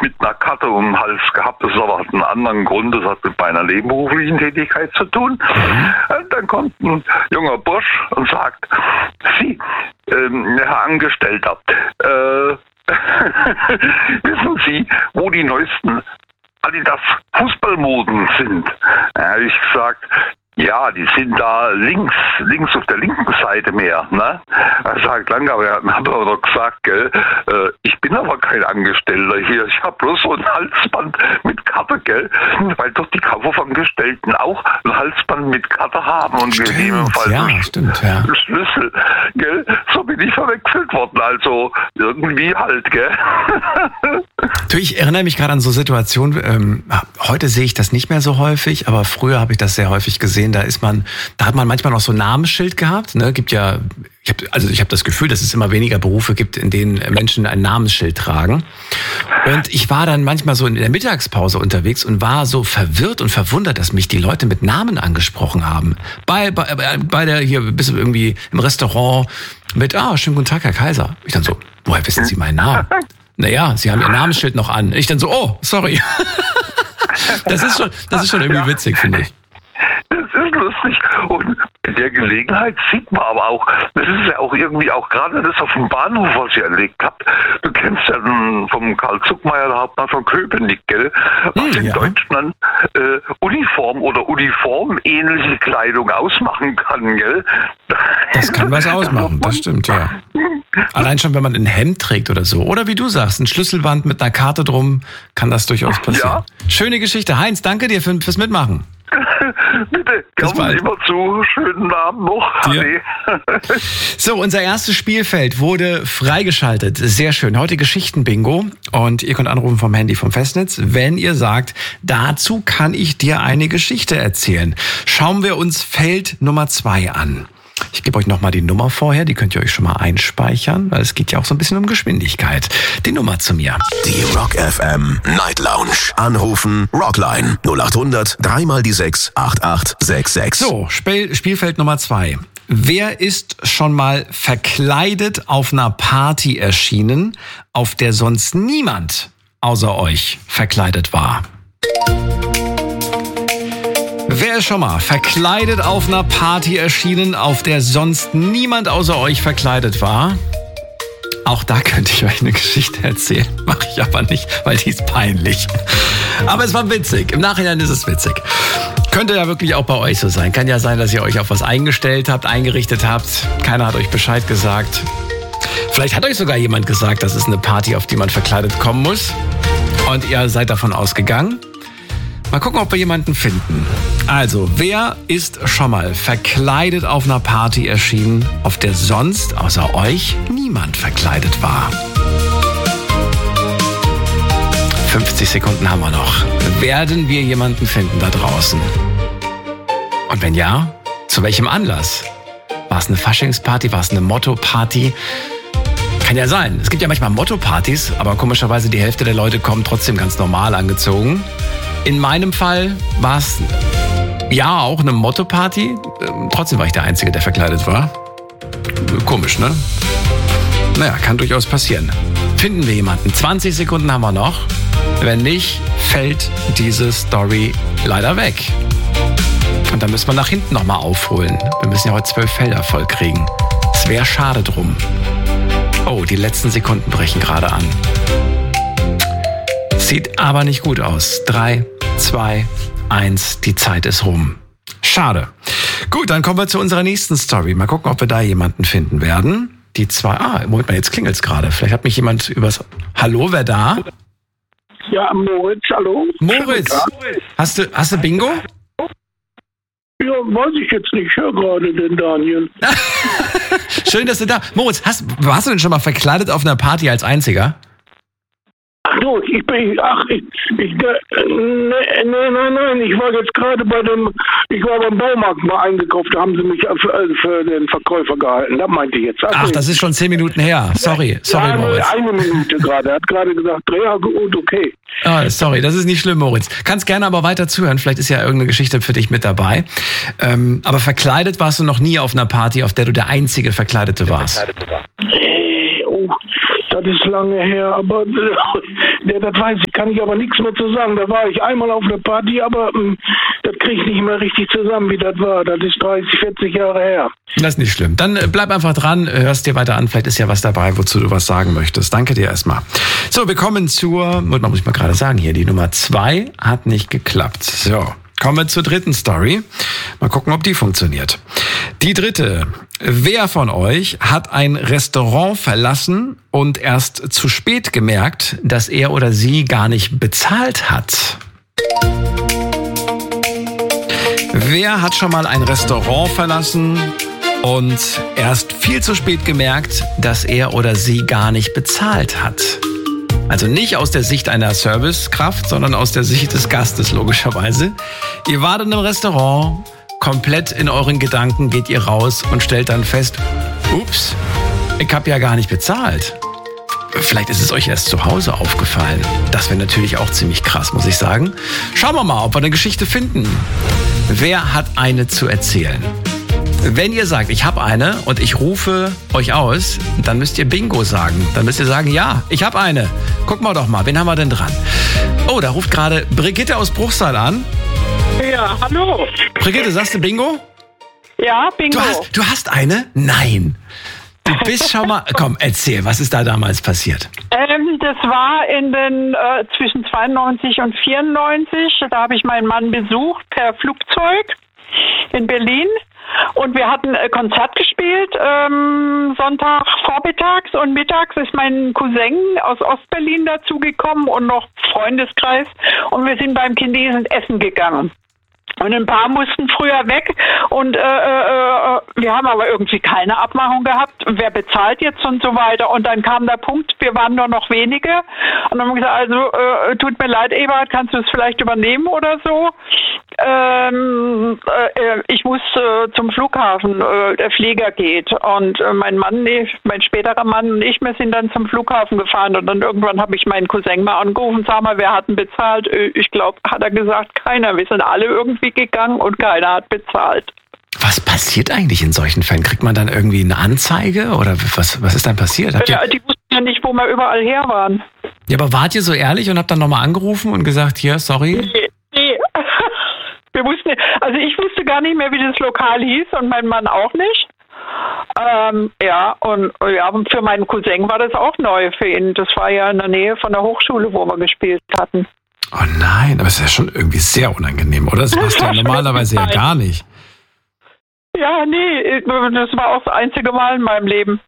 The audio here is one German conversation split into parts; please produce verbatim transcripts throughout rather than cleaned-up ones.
mit einer Karte um den Hals gehabt. Das aber hat einen anderen Grund, das hat mit meiner nebenberuflichen Tätigkeit zu tun. Mhm. Dann kommt ein junger Bursch und sagt, Sie, ähm, Herr Angestellter, äh, wissen Sie, wo die neuesten Adidas Fußballmoden sind? Da habe ich gesagt, ja, die sind da links, links auf der linken Seite mehr, ne? Er sagt, lange, aber er hat aber doch gesagt, gell, äh, ich bin aber kein Angestellter hier, ich habe bloß so ein Halsband mit Karte, gell, weil doch die Kaufhausangestellten auch ein Halsband mit Karte haben und stimmt, gegebenenfalls ja, einen stimmt, ja. Schlüssel, gell, so bin ich verwechselt worden, also irgendwie halt, gell. Du, ich erinnere mich gerade an so Situationen, ähm, heute sehe ich das nicht mehr so häufig, aber früher habe ich das sehr häufig gesehen. Da ist man, da hat man manchmal noch so ein Namensschild gehabt. Ne? Gibt ja, ich hab, also ich habe das Gefühl, dass es immer weniger Berufe gibt, in denen Menschen ein Namensschild tragen. Und ich war dann manchmal so in der Mittagspause unterwegs und war so verwirrt und verwundert, dass mich die Leute mit Namen angesprochen haben. Bei, bei, bei der, hier bist du irgendwie im Restaurant mit, ah, schönen guten Tag, Herr Kaiser. Ich dann so, woher wissen Sie meinen Namen? Naja, Sie haben Ihr Namensschild noch an. Ich dann so, oh, sorry. Das ist schon, das ist schon irgendwie witzig, finde ich. Das ist lustig und in der Gelegenheit sieht man aber auch, das ist ja auch irgendwie auch gerade das auf dem Bahnhof, was ihr erlebt habt. Du kennst ja den, vom Karl Zuckmeier, der Hauptmann von Köpenick, gell? Was hm, in ja. Deutschland äh, Uniform oder uniformähnliche Kleidung ausmachen kann, gell? Das kann was ausmachen, das stimmt, ja. Allein schon, wenn man ein Hemd trägt oder so. Oder wie du sagst, ein Schlüsselband mit einer Karte drum, kann das durchaus passieren. Ja. Schöne Geschichte. Heinz, danke dir für, fürs Mitmachen. Bitte, kommen Sie mal zu. Schönen Abend noch. So, unser erstes Spielfeld wurde freigeschaltet. Sehr schön. Heute Geschichten-Bingo. Und ihr könnt anrufen vom Handy vom Festnetz, wenn ihr sagt, dazu kann ich dir eine Geschichte erzählen. Schauen wir uns Feld Nummer zwei an. Ich gebe euch nochmal die Nummer vorher, die könnt ihr euch schon mal einspeichern, weil es geht ja auch so ein bisschen um Geschwindigkeit. Die Nummer zu mir. Die Rock F M Night Lounge. Anrufen, Rockline null acht hundert, drei mal die sechs, acht acht sechs sechs. So, Spiel, Spielfeld Nummer zwei. Wer ist schon mal verkleidet auf einer Party erschienen, auf der sonst niemand außer euch verkleidet war? Wer ist schon mal verkleidet auf einer Party erschienen, auf der sonst niemand außer euch verkleidet war? Auch da könnte ich euch eine Geschichte erzählen. Mache ich aber nicht, weil die ist peinlich. Aber es war witzig. Im Nachhinein ist es witzig. Könnte ja wirklich auch bei euch so sein. Kann ja sein, dass ihr euch auf was eingestellt habt, eingerichtet habt. Keiner hat euch Bescheid gesagt. Vielleicht hat euch sogar jemand gesagt, das ist eine Party, auf die man verkleidet kommen muss. Und ihr seid davon ausgegangen. Mal gucken, ob wir jemanden finden. Also, wer ist schon mal verkleidet auf einer Party erschienen, auf der sonst außer euch niemand verkleidet war? fünfzig Sekunden haben wir noch. Werden wir jemanden finden da draußen? Und wenn ja, zu welchem Anlass? War es eine Faschingsparty? War es eine Motto-Party? Kann ja sein. Es gibt ja manchmal Motto-Partys, aber komischerweise die Hälfte der Leute kommen trotzdem ganz normal angezogen. In meinem Fall war es ja auch eine Motto-Party. Trotzdem war ich der Einzige, der verkleidet war. Komisch, ne? Naja, kann durchaus passieren. Finden wir jemanden? zwanzig Sekunden haben wir noch. Wenn nicht, fällt diese Story leider weg. Und dann müssen wir nach hinten nochmal aufholen. Wir müssen ja heute zwölf Felder voll kriegen. Es wäre schade drum. Oh, die letzten Sekunden brechen gerade an. Sieht aber nicht gut aus. Drei, zwei, eins, die Zeit ist rum. Schade. Gut, dann kommen wir zu unserer nächsten Story. Mal gucken, ob wir da jemanden finden werden. Die zwei, ah, Moment mal, jetzt klingelt's gerade. Vielleicht hat mich jemand übers... Hallo, wer da? Ja, Moritz, hallo. Moritz, hast du, hast du Bingo? Ja, weiß ich jetzt nicht. Ich höre gerade den Daniel. Schön, dass du da... Moritz, hast, warst du denn schon mal verkleidet auf einer Party als Einziger? Ach du, ich bin, ach, ich, ich, nein, nein, nein, nein, ich war jetzt gerade bei dem, ich war beim Baumarkt mal eingekauft, da haben sie mich für, für den Verkäufer gehalten, das meinte ich jetzt. Ach, ach das ist schon zehn Minuten her, sorry, sorry, ja, Moritz. Eine Minute gerade, er hat gerade gesagt, ja gut, okay. Oh, sorry, das ist nicht schlimm, Moritz. Kannst gerne aber weiter zuhören, vielleicht ist ja irgendeine Geschichte für dich mit dabei. Ähm, aber verkleidet warst du noch nie auf einer Party, auf der du der einzige Verkleidete warst. Äh, oh, Das ist lange her, aber der, das weiß ich, kann ich aber nichts mehr zu sagen. Da war ich einmal auf einer Party, aber mh, das kriege ich nicht mehr richtig zusammen, wie das war. Das ist dreißig, vierzig Jahre her. Das ist nicht schlimm. Dann bleib einfach dran, hörst dir weiter an. Vielleicht ist ja was dabei, wozu du was sagen möchtest. Danke dir erstmal. So, wir kommen zur, muss ich mal gerade sagen hier, die Nummer zwei hat nicht geklappt. So. Kommen wir zur dritten Story. Mal gucken, ob die funktioniert. Die dritte. Wer von euch hat ein Restaurant verlassen und erst zu spät gemerkt, dass er oder sie gar nicht bezahlt hat? Wer hat schon mal ein Restaurant verlassen und erst viel zu spät gemerkt, dass er oder sie gar nicht bezahlt hat? Also nicht aus der Sicht einer Servicekraft, sondern aus der Sicht des Gastes logischerweise. Ihr wart in einem Restaurant, komplett in euren Gedanken geht ihr raus und stellt dann fest, ups, ich habe ja gar nicht bezahlt. Vielleicht ist es euch erst zu Hause aufgefallen. Das wäre natürlich auch ziemlich krass, muss ich sagen. Schauen wir mal, ob wir eine Geschichte finden. Wer hat eine zu erzählen? Wenn ihr sagt, ich habe eine und ich rufe euch aus, dann müsst ihr Bingo sagen. Dann müsst ihr sagen, ja, ich habe eine. Guck mal doch mal, wen haben wir denn dran? Oh, da ruft gerade Brigitte aus Bruchsal an. Ja, hallo. Brigitte, sagst du Bingo? Ja, Bingo. Du hast, du hast eine? Nein. Du bist schon mal... Komm, erzähl, was ist da damals passiert? Ähm, das war in den äh, zwischen zweiundneunzig und vierundneunzig. Da habe ich meinen Mann besucht per Flugzeug in Berlin. Und wir hatten ein Konzert gespielt, ähm, Sonntag vormittags und mittags ist mein Cousin aus Ostberlin dazugekommen und noch Freundeskreis und wir sind beim Chinesen essen gegangen. Und ein paar mussten früher weg und äh, äh, wir haben aber irgendwie keine Abmachung gehabt, wer bezahlt jetzt und so weiter. Und dann kam der Punkt, wir waren nur noch wenige und dann haben wir gesagt, also äh, tut mir leid, Eberhard, kannst du es vielleicht übernehmen oder so? Ähm, äh, ich muss äh, zum Flughafen, äh, der Flieger geht und äh, mein Mann, nee, mein späterer Mann und ich, wir sind dann zum Flughafen gefahren und dann irgendwann habe ich meinen Cousin mal angerufen, sag mal, wer hat denn bezahlt? Ich glaube, hat er gesagt, keiner. Wir sind alle irgendwie gegangen und keiner hat bezahlt. Was passiert eigentlich in solchen Fällen? Kriegt man dann irgendwie eine Anzeige oder was, was ist dann passiert? Habt Ja, ihr... die wussten ja nicht, wo wir überall her waren. Ja, aber wart ihr so ehrlich und habt dann nochmal angerufen und gesagt, hier, sorry? Nee, nee. Wir wussten, also ich wusste gar nicht mehr, wie das Lokal hieß und mein Mann auch nicht. Ähm, ja, und ja, für meinen Cousin war das auch neu für ihn. Das war ja in der Nähe von der Hochschule, wo wir gespielt hatten. Oh nein, aber es ist ja schon irgendwie sehr unangenehm, oder? Das machst du ja normalerweise ja gar nicht. Ja, nee, das war auch das einzige Mal in meinem Leben.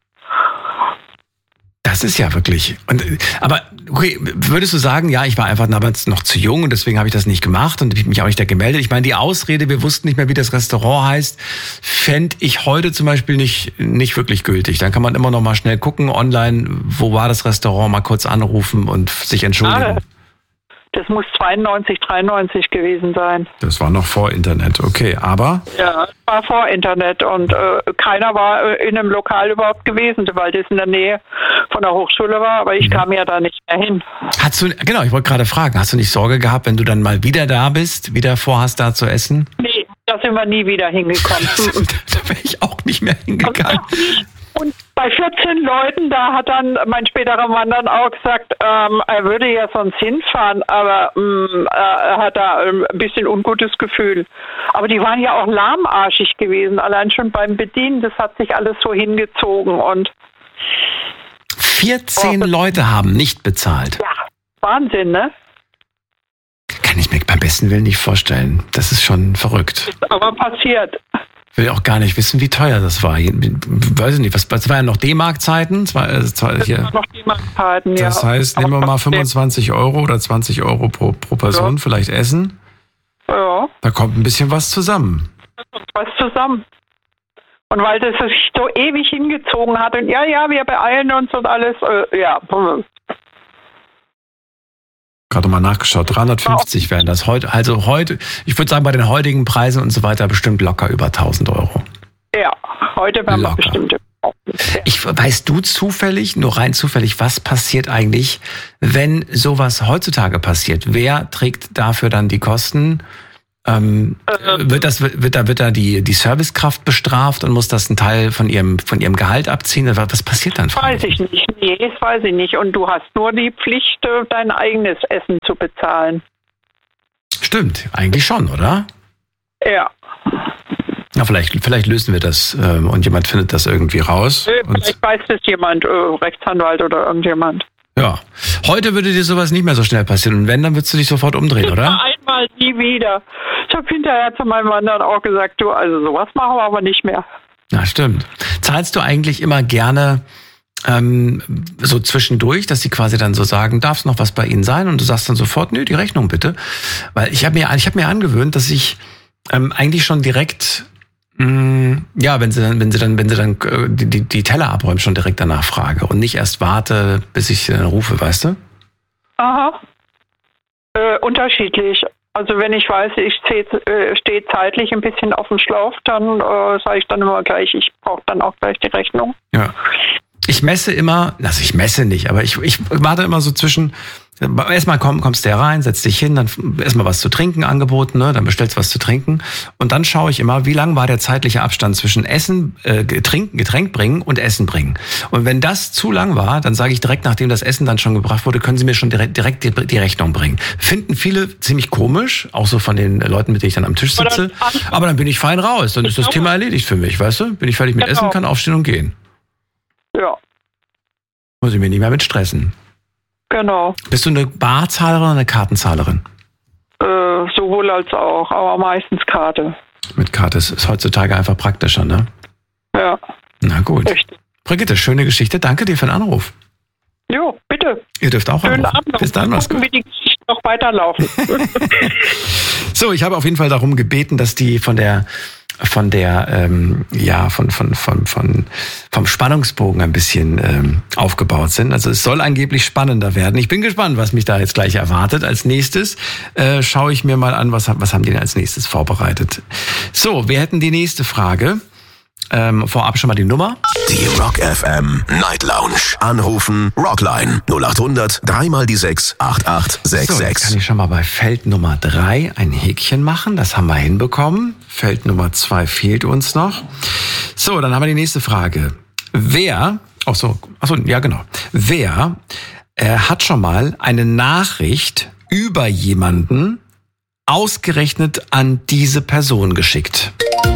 Das ist ja wirklich. Und, aber okay, würdest du sagen, ja, ich war einfach damals noch zu jung und deswegen habe ich das nicht gemacht und ich mich auch nicht da gemeldet. Ich meine, die Ausrede, wir wussten nicht mehr, wie das Restaurant heißt, fände ich heute zum Beispiel nicht, nicht wirklich gültig. Dann kann man immer noch mal schnell gucken online, wo war das Restaurant, mal kurz anrufen und sich entschuldigen. Ah, das muss zweiundneunzig, dreiundneunzig gewesen sein. Das war noch vor Internet, okay, aber... Ja, das war vor Internet und äh, keiner war äh, in einem Lokal überhaupt gewesen, weil das in der Nähe von der Hochschule war, aber ich mhm. kam ja da nicht mehr hin. Hast du, genau, ich wollte gerade fragen, hast du nicht Sorge gehabt, wenn du dann mal wieder da bist, wieder vorhast, da zu essen? Nee, da sind wir nie wieder hingekommen. Da wäre ich auch nicht mehr hingegangen. Und bei vierzehn Leuten, da hat dann mein späterer Mann dann auch gesagt, ähm, er würde ja sonst hinfahren, aber ähm, er hat da ein bisschen ungutes Gefühl. Aber die waren ja auch lahmarschig gewesen, allein schon beim Bedienen, das hat sich alles so hingezogen. Und vierzehn oh, Leute haben nicht bezahlt. Ja, Wahnsinn, ne? Kann ich mir beim besten Willen nicht vorstellen. Das ist schon verrückt. Ist aber passiert. Ich will auch gar nicht wissen, wie teuer das war. Ich weiß ich nicht, was, das war ja noch D-Mark-Zeiten. Das war, das war, hier. Das war noch D-Mark-Zeiten, ja. Das heißt, nehmen wir mal fünfundzwanzig Euro oder zwanzig Euro pro, pro Person, ja. Vielleicht Essen. Ja. Da kommt ein bisschen was zusammen. Da kommt was zusammen. Und weil das sich so ewig hingezogen hat und ja, ja, wir beeilen uns und alles, äh, ja. Gerade mal nachgeschaut, dreihundertfünfzig wären das heute. Also heute, ich würde sagen, bei den heutigen Preisen und so weiter bestimmt locker über tausend Euro. Ja, heute wären wir bestimmt. Ich, weißt du zufällig, nur rein zufällig, was passiert eigentlich, wenn sowas heutzutage passiert? Wer trägt dafür dann die Kosten? Ähm, äh, wird das, wird da, wird da die, die Servicekraft bestraft und muss das einen Teil von ihrem, von ihrem Gehalt abziehen? Was passiert dann? Weiß ich nicht. Nee, das weiß ich nicht. Und du hast nur die Pflicht, dein eigenes Essen zu bezahlen. Stimmt, eigentlich schon, oder? Ja. Na, vielleicht, vielleicht lösen wir das ähm, und jemand findet das irgendwie raus. Äh, vielleicht weiß das jemand, äh, Rechtsanwalt oder irgendjemand. Ja. Heute würde dir sowas nicht mehr so schnell passieren. Und wenn, dann würdest du dich sofort umdrehen, oder? Einmal, nie wieder. Ich habe hinterher zu meinem Mann dann auch gesagt, du, also sowas machen wir aber nicht mehr. Ja, stimmt. Zahlst du eigentlich immer gerne ähm, so zwischendurch, dass sie quasi dann so sagen, darf es noch was bei Ihnen sein? Und du sagst dann sofort, nö, die Rechnung bitte. Weil ich habe mir, ich hab mir angewöhnt, dass ich ähm, eigentlich schon direkt, mh, ja, wenn sie dann, wenn sie dann, wenn sie dann äh, die, die Teller abräumen, schon direkt danach frage und nicht erst warte, bis ich sie dann rufe, weißt du? Aha. Äh, unterschiedlich. Also wenn ich weiß, ich stehe äh, zeitlich ein bisschen auf dem Schlauch, dann äh, sage ich dann immer gleich, ich brauche dann auch gleich die Rechnung. Ja. Ich messe immer, also ich messe nicht, aber ich, ich warte immer so zwischen, erstmal komm, kommst du rein, setzt dich hin, dann erstmal was zu trinken angeboten, ne, dann bestellst du was zu trinken und dann schaue ich immer, wie lang war der zeitliche Abstand zwischen Essen, äh, Getränk, Getränk bringen und Essen bringen. Und wenn das zu lang war, dann sage ich direkt, nachdem das Essen dann schon gebracht wurde, können Sie mir schon direkt, direkt die, die Rechnung bringen. Finden viele ziemlich komisch, auch so von den Leuten, mit denen ich dann am Tisch sitze, aber dann bin ich fein raus, dann ist das Thema erledigt für mich, weißt du? Bin ich fertig mit genau. Essen, kann aufstehen und gehen. Ja. Muss ich mir nicht mehr mit stressen. Genau. Bist du eine Barzahlerin oder eine Kartenzahlerin? Äh, sowohl als auch, aber meistens Karte. Mit Karte ist, ist heutzutage einfach praktischer, ne? Ja. Na gut. Richtig. Brigitte, schöne Geschichte. Danke dir für den Anruf. Jo, bitte. Ihr dürft auch Schönen anrufen. Abend noch. Bis dann, mach's gucken, gut. wie die Geschichten noch weiterlaufen. So, ich habe auf jeden Fall darum gebeten, dass die von der von der ähm, ja von von von von vom Spannungsbogen ein bisschen ähm, aufgebaut sind. Also es soll angeblich spannender werden. Ich bin gespannt, was mich da jetzt gleich erwartet. Als nächstes äh, schaue ich mir mal an, was was haben die denn als nächstes vorbereitet. So, wir hätten die nächste Frage. Ähm, vorab schon mal die Nummer. Die Rock F M Night Lounge. Anrufen Rockline null acht hundert drei mal die sechs acht acht sechs So, jetzt sechs. kann ich schon mal bei Feld Nummer drei ein Häkchen machen. Das haben wir hinbekommen. Feld Nummer zwei fehlt uns noch. So, dann haben wir die nächste Frage. Wer, ach so, ach so, ja genau. Wer äh, hat schon mal eine Nachricht über jemanden ausgerechnet an diese Person geschickt?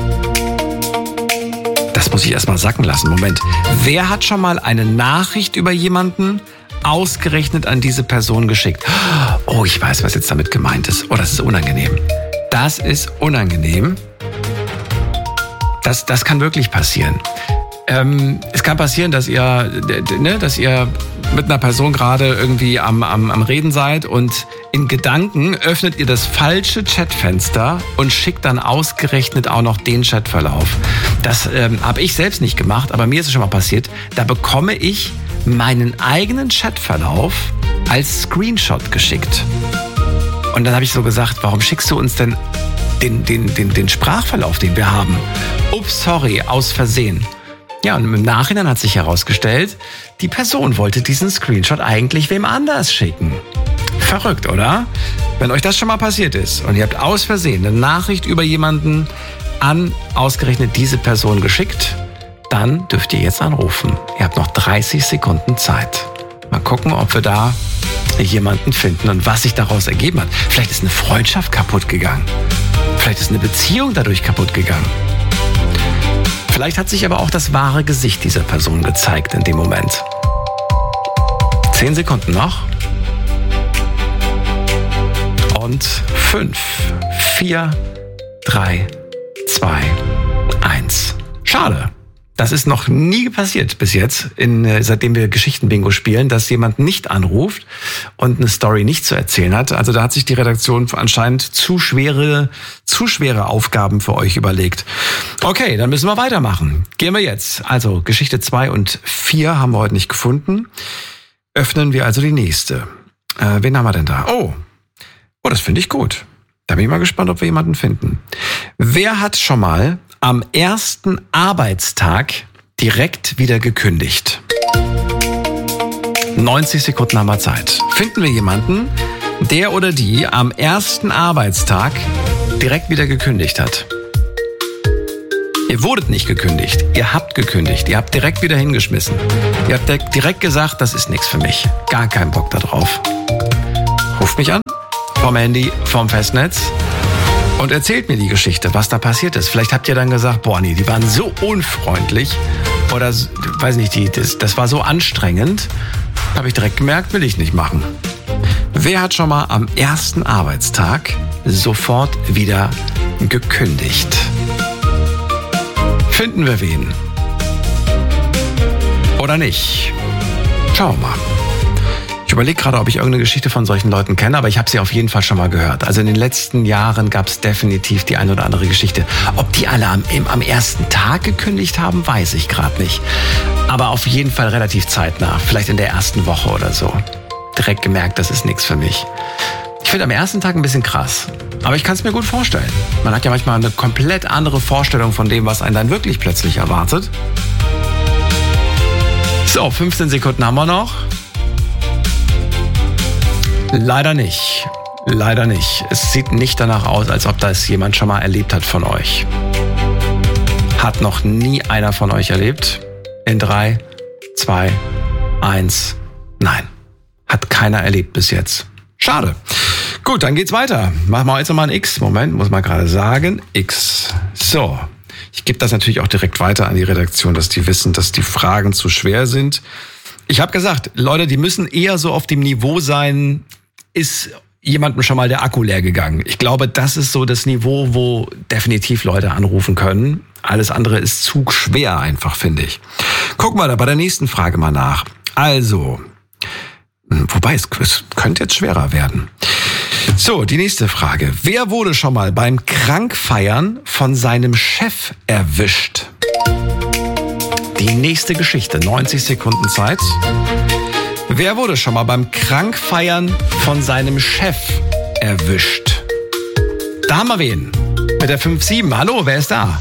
Das muss ich erstmal sacken lassen. Moment. Wer hat schon mal eine Nachricht über jemanden ausgerechnet an diese Person geschickt? Oh, ich weiß, was jetzt damit gemeint ist. Oh, das ist unangenehm. Das ist unangenehm. Das, das kann wirklich passieren. Ähm, es kann passieren, dass ihr, ne, dass ihr mit einer Person gerade irgendwie am, am, am Reden seid und in Gedanken öffnet ihr das falsche Chatfenster und schickt dann ausgerechnet auch noch den Chatverlauf. Das ähm, habe ich selbst nicht gemacht, aber mir ist es schon mal passiert. Da bekomme ich meinen eigenen Chatverlauf als Screenshot geschickt. Und dann habe ich so gesagt, warum schickst du uns denn den, den, den, den Sprachverlauf, den wir haben? Ups, sorry, aus Versehen. Ja, und im Nachhinein hat sich herausgestellt, die Person wollte diesen Screenshot eigentlich wem anders schicken. Verrückt, oder? Wenn euch das schon mal passiert ist und ihr habt aus Versehen eine Nachricht über jemanden an ausgerechnet diese Person geschickt, dann dürft ihr jetzt anrufen. Ihr habt noch dreißig Sekunden Zeit. Mal gucken, ob wir da jemanden finden und was sich daraus ergeben hat. Vielleicht ist eine Freundschaft kaputt gegangen. Vielleicht ist eine Beziehung dadurch kaputt gegangen. Vielleicht hat sich aber auch das wahre Gesicht dieser Person gezeigt in dem Moment. Zehn Sekunden noch. Und fünf, vier, drei, zwei, eins. Schade. Das ist noch nie passiert bis jetzt, in, seitdem wir Geschichten-Bingo spielen, dass jemand nicht anruft und eine Story nicht zu erzählen hat. Also da hat sich die Redaktion anscheinend zu schwere, zu schwere Aufgaben für euch überlegt. Okay, dann müssen wir weitermachen. Gehen wir jetzt. Also Geschichte zwei und vier haben wir heute nicht gefunden. Öffnen wir also die nächste. Äh, wen haben wir denn da? Oh, oh, das finde ich gut. Da bin ich mal gespannt, ob wir jemanden finden. Wer hat schon mal am ersten Arbeitstag direkt wieder gekündigt? neunzig Sekunden haben wir Zeit. Finden wir jemanden, der oder die am ersten Arbeitstag direkt wieder gekündigt hat. Ihr wurdet nicht gekündigt, ihr habt gekündigt, ihr habt direkt wieder hingeschmissen. Ihr habt direkt gesagt, das ist nichts für mich. Gar keinen Bock da drauf. Ruft mich an, vom Handy, vom Festnetz und erzählt mir die Geschichte, was da passiert ist. Vielleicht habt ihr dann gesagt, boah, nee, die waren so unfreundlich oder, weiß nicht, die, das, das war so anstrengend. Habe ich direkt gemerkt, will ich nicht machen. Wer hat schon mal am ersten Arbeitstag sofort wieder gekündigt? Finden wir wen? Oder nicht? Schauen wir mal. Ich überlege gerade, ob ich irgendeine Geschichte von solchen Leuten kenne, aber ich habe sie auf jeden Fall schon mal gehört. Also in den letzten Jahren gab es definitiv die eine oder andere Geschichte. Ob die alle am, am ersten Tag gekündigt haben, weiß ich gerade nicht. Aber auf jeden Fall relativ zeitnah. Vielleicht in der ersten Woche oder so. Direkt gemerkt, das ist nichts für mich. Ich finde am ersten Tag ein bisschen krass. Aber ich kann es mir gut vorstellen. Man hat ja manchmal eine komplett andere Vorstellung von dem, was einen dann wirklich plötzlich erwartet. So, fünfzehn Sekunden haben wir noch. Leider nicht. Leider nicht. Es sieht nicht danach aus, als ob das jemand schon mal erlebt hat von euch. Hat noch nie einer von euch erlebt? In drei, zwei, eins, nein. Hat keiner erlebt bis jetzt. Schade. Gut, dann geht's weiter. Machen wir jetzt nochmal ein X. Moment, muss man gerade sagen. X. So. Ich gebe das natürlich auch direkt weiter an die Redaktion, dass die wissen, dass die Fragen zu schwer sind. Ich habe gesagt, Leute, die müssen eher so auf dem Niveau sein, ist jemandem schon mal der Akku leer gegangen. Ich glaube, das ist so das Niveau, wo definitiv Leute anrufen können. Alles andere ist zu schwer einfach, finde ich. Gucken wir da bei der nächsten Frage mal nach. Also, wobei, es, es könnte jetzt schwerer werden. So, die nächste Frage. Wer wurde schon mal beim Krankfeiern von seinem Chef erwischt? Die nächste Geschichte, neunzig Sekunden Zeit. Wer wurde schon mal beim Krankfeiern von seinem Chef erwischt? Da haben wir wen. Mit der fünf sieben. Hallo, wer ist da?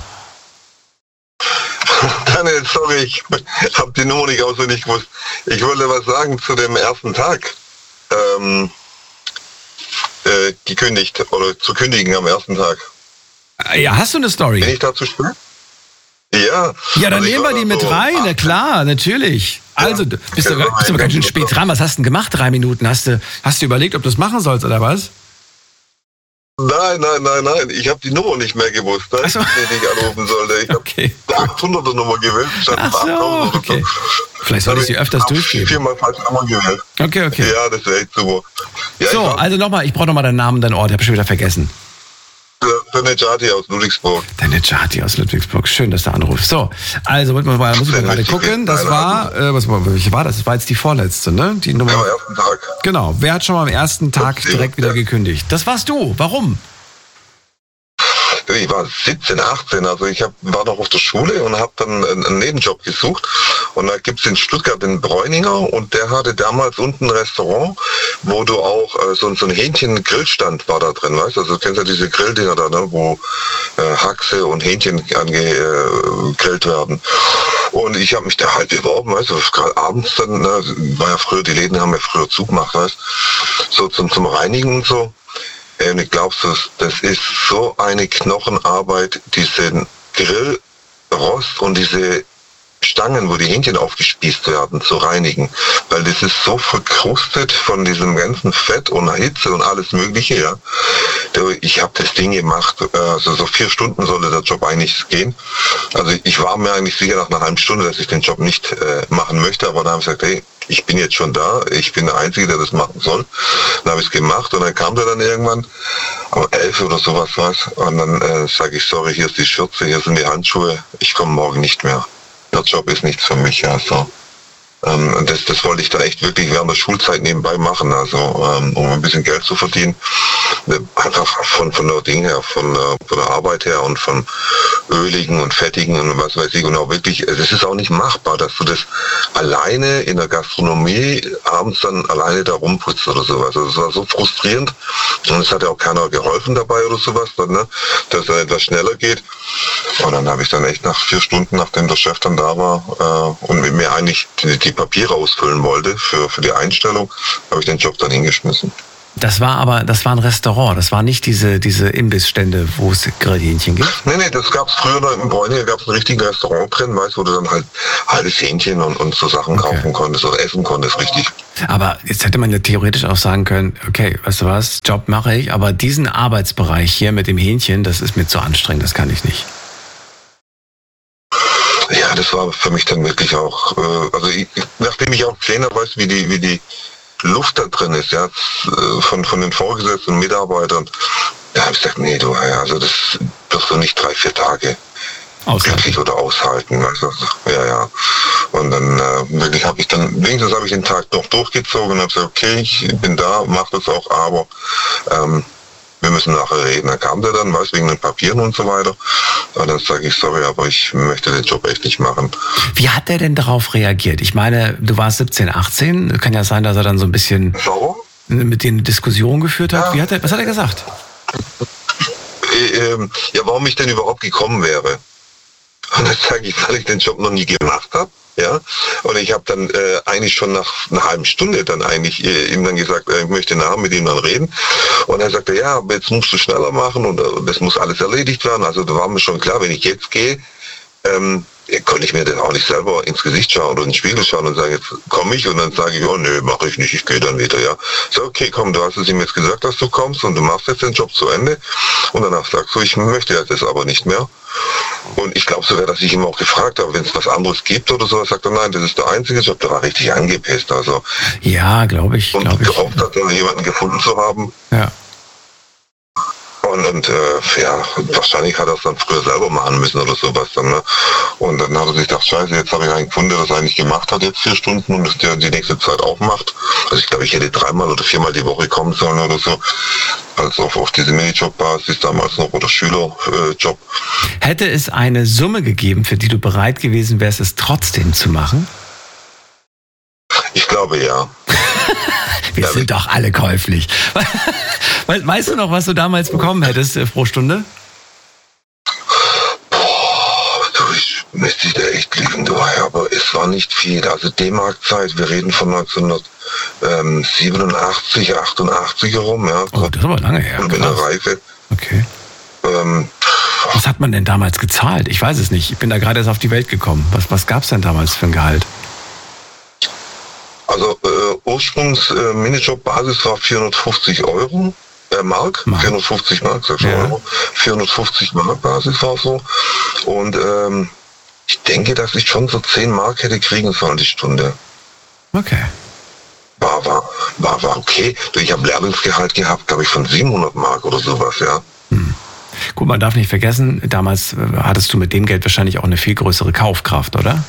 Daniel, sorry, ich habe die Nummer nicht auswendig gewusst. Ich wollte was sagen zu dem ersten Tag. Ähm, äh, gekündigt oder zu kündigen am ersten Tag. Ja, hast du eine Story? Bin ich dazu spät? Ja. Ja, dann also nehmen wir die mit so rein, na klar, natürlich. Also, du bist ja, du bist aber ganz schön spät dran. Was hast du denn gemacht? Drei Minuten. Hast du, hast du überlegt, ob du es machen sollst oder was? Nein, nein, nein, nein. Ich habe die Nummer nicht mehr gewusst, ne? So. Die ich anrufen sollte. Ich okay. habe die achthunderter Nummer gewählt. Ach so, okay. So. Vielleicht soll ich sie öfters durchgeben. Viermal falsch Nummer gewählt. Okay, okay. Ja, das wäre echt super. Ja, so, also nochmal, ich brauche nochmal deinen Namen, deinen Ort. Ich habe schon wieder vergessen. Der Nejati aus Ludwigsburg. Der Nejati aus Ludwigsburg. Schön, dass du anrufst. So, also muss man mal, muss man gerade gucken. Das war, äh, was war, welche war das? Das war jetzt die vorletzte, ne? Die Nummer. Ja, am ersten Tag. Genau. Wer hat schon mal am ersten Tag direkt wieder gekündigt? Das warst du. Warum? Ich war siebzehn, achtzehn, also ich hab, war noch auf der Schule und habe dann einen Nebenjob gesucht. Und da gibt's in Stuttgart den Bräuninger und der hatte damals unten ein Restaurant, wo du auch äh, so, so ein Hähnchen-Grillstand war da drin, weißt du? Also du kennst ja diese Grilldinger da, ne, wo äh, Haxe und Hähnchen angegrillt äh, werden. Und ich habe mich da halt beworben, weißt du, gerade abends dann, ne, war ja früher, die Läden haben ja früher zugemacht, weißt du, so zum, zum Reinigen und so. Und ich glaube, das ist so eine Knochenarbeit, diesen Grillrost und diese Stangen, wo die Hähnchen aufgespießt werden, zu reinigen. Weil das ist so verkrustet von diesem ganzen Fett und Hitze und alles Mögliche, ja. Ich habe das Ding gemacht, also so vier Stunden sollte der Job eigentlich gehen. Also ich war mir eigentlich sicher nach einer halben Stunde, dass ich den Job nicht äh, machen möchte, aber dann habe ich gesagt, hey, ich bin jetzt schon da, ich bin der Einzige, der das machen soll. Dann habe ich es gemacht und dann kam der dann irgendwann, um elf oder sowas was, und dann äh, sage ich, sorry, hier ist die Schürze, hier sind die Handschuhe, ich komme morgen nicht mehr. Der Job ist nichts für mich, also. Ähm, das, das wollte ich dann echt wirklich während der Schulzeit nebenbei machen, also ähm, um ein bisschen Geld zu verdienen. Einfach von, von der Ding her, von der, von der Arbeit her und von Öligen und Fettigen und was weiß ich. Und auch wirklich, es ist auch nicht machbar, dass du das alleine in der Gastronomie abends dann alleine da rumputzt oder sowas. Also es war so frustrierend und es hat ja auch keiner geholfen dabei oder sowas, dann, ne, dass es dann etwas schneller geht. Und dann habe ich dann echt nach vier Stunden, nachdem der Chef dann da war äh, und mit mir eigentlich die, die Papiere ausfüllen wollte für, für die Einstellung, habe ich den Job dann hingeschmissen. Das war aber, das war ein Restaurant, das war nicht diese, diese Imbissstände, wo es Grillhähnchen gibt? Nee, nee, das gab's früher noch im Bräuninger, gab's ein richtiges Restaurant drin, weißt du, wo du dann halt halbes Hähnchen und, und so Sachen okay. kaufen konntest oder essen konntest, richtig. Aber jetzt hätte man ja theoretisch auch sagen können, okay, weißt du was, Job mache ich, aber diesen Arbeitsbereich hier mit dem Hähnchen, das ist mir zu anstrengend, das kann ich nicht. Ja, das war für mich dann wirklich auch, äh, also ich, nachdem ich auch gesehen habe, weißt du, wie die, wie die Luft da drin ist, ja, von, von den Vorgesetzten und Mitarbeitern, da habe ich gesagt, nee, du, also das wirst du nicht drei, vier Tage glücklich oder aushalten. Also, ja, ja. Und dann äh, wirklich habe ich dann, wenigstens habe ich den Tag noch durchgezogen und habe gesagt, okay, ich bin da, mache das auch, aber ähm, wir müssen nachher reden. Dann kam der dann, weiß wegen den Papieren und so weiter. Und dann sage ich, sorry, aber ich möchte den Job echt nicht machen. Wie hat er denn darauf reagiert? Ich meine, du warst siebzehn, achtzehn. Kann ja sein, dass er dann so ein bisschen Warum? mit denen Diskussion geführt hat. Ja. Wie hat er, was hat er gesagt? Äh, äh, ja, warum ich denn überhaupt gekommen wäre. Und dann sage ich, weil ich den Job noch nie gemacht habe. Ja, und ich habe dann äh, eigentlich schon nach einer halben Stunde dann eigentlich äh, ihm dann gesagt, äh, ich möchte nachher mit ihm dann reden. Und er sagte, ja, aber jetzt musst du schneller machen und äh, das muss alles erledigt werden. Also da war mir schon klar, wenn ich jetzt gehe, ähm, konnte ich mir dann auch nicht selber ins Gesicht schauen oder in den Spiegel schauen und sagen, jetzt komme ich und dann sage ich, oh nö, mache ich nicht, ich gehe dann wieder, ja. So, okay, komm, du hast es ihm jetzt gesagt, dass du kommst und du machst jetzt den Job zu Ende und danach sagst du, ich möchte jetzt das aber nicht mehr. Und ich glaube sogar, dass ich ihm auch gefragt habe, wenn es was anderes gibt oder so, sagt er, nein, das ist der einzige Job, der war richtig angepisst, also. Ja, glaube ich, und glaube ich. gehofft hat, jemanden gefunden zu haben. Ja. Und, und äh, ja, wahrscheinlich hat er es dann früher selber machen müssen oder sowas dann, ne? Und dann hat er sich gedacht, scheiße, jetzt habe ich einen gefunden, der das eigentlich gemacht hat, jetzt vier Stunden und das der die nächste Zeit auch macht. Also ich glaube, ich hätte dreimal oder viermal die Woche kommen sollen oder so. Also auf, auf diese Minijob-Basis damals noch oder Schülerjob. Äh, Hätte es eine Summe gegeben, für die du bereit gewesen wärst, es trotzdem zu machen? Ich glaube, ja. Wir ja, sind doch alle käuflich. Weißt du noch, was du damals bekommen hättest äh, pro Stunde? Boah, du, ich müsste dich da echt lieben, du, aber es war nicht viel. Also D-Mark-Zeit, wir reden von neunzehnhundertsiebenundachtzig, achtundachtzig herum, ja. Oh, das ist aber lange her. Und mit einer Reife. Okay. Ähm, was hat man denn damals gezahlt? Ich weiß es nicht. Ich bin da gerade erst auf die Welt gekommen. Was, was gab es denn damals für ein Gehalt? Also äh, Ursprungs äh, Minijob-Basis war vierhundertfünfzig Euro, äh, Mark, Mark. vierhundertfünfzig Mark, sag schon ja. Euro, vierhundertfünfzig Mark Basis war so. Und ähm, ich denke, dass ich schon so zehn Mark hätte kriegen sollen die Stunde. Okay. War, war, war, war okay. Ich habe Lehrlingsgehalt gehabt, glaube ich, von siebenhundert Mark oder sowas, ja. Hm. Gut, man darf nicht vergessen, damals hattest du mit dem Geld wahrscheinlich auch eine viel größere Kaufkraft, oder?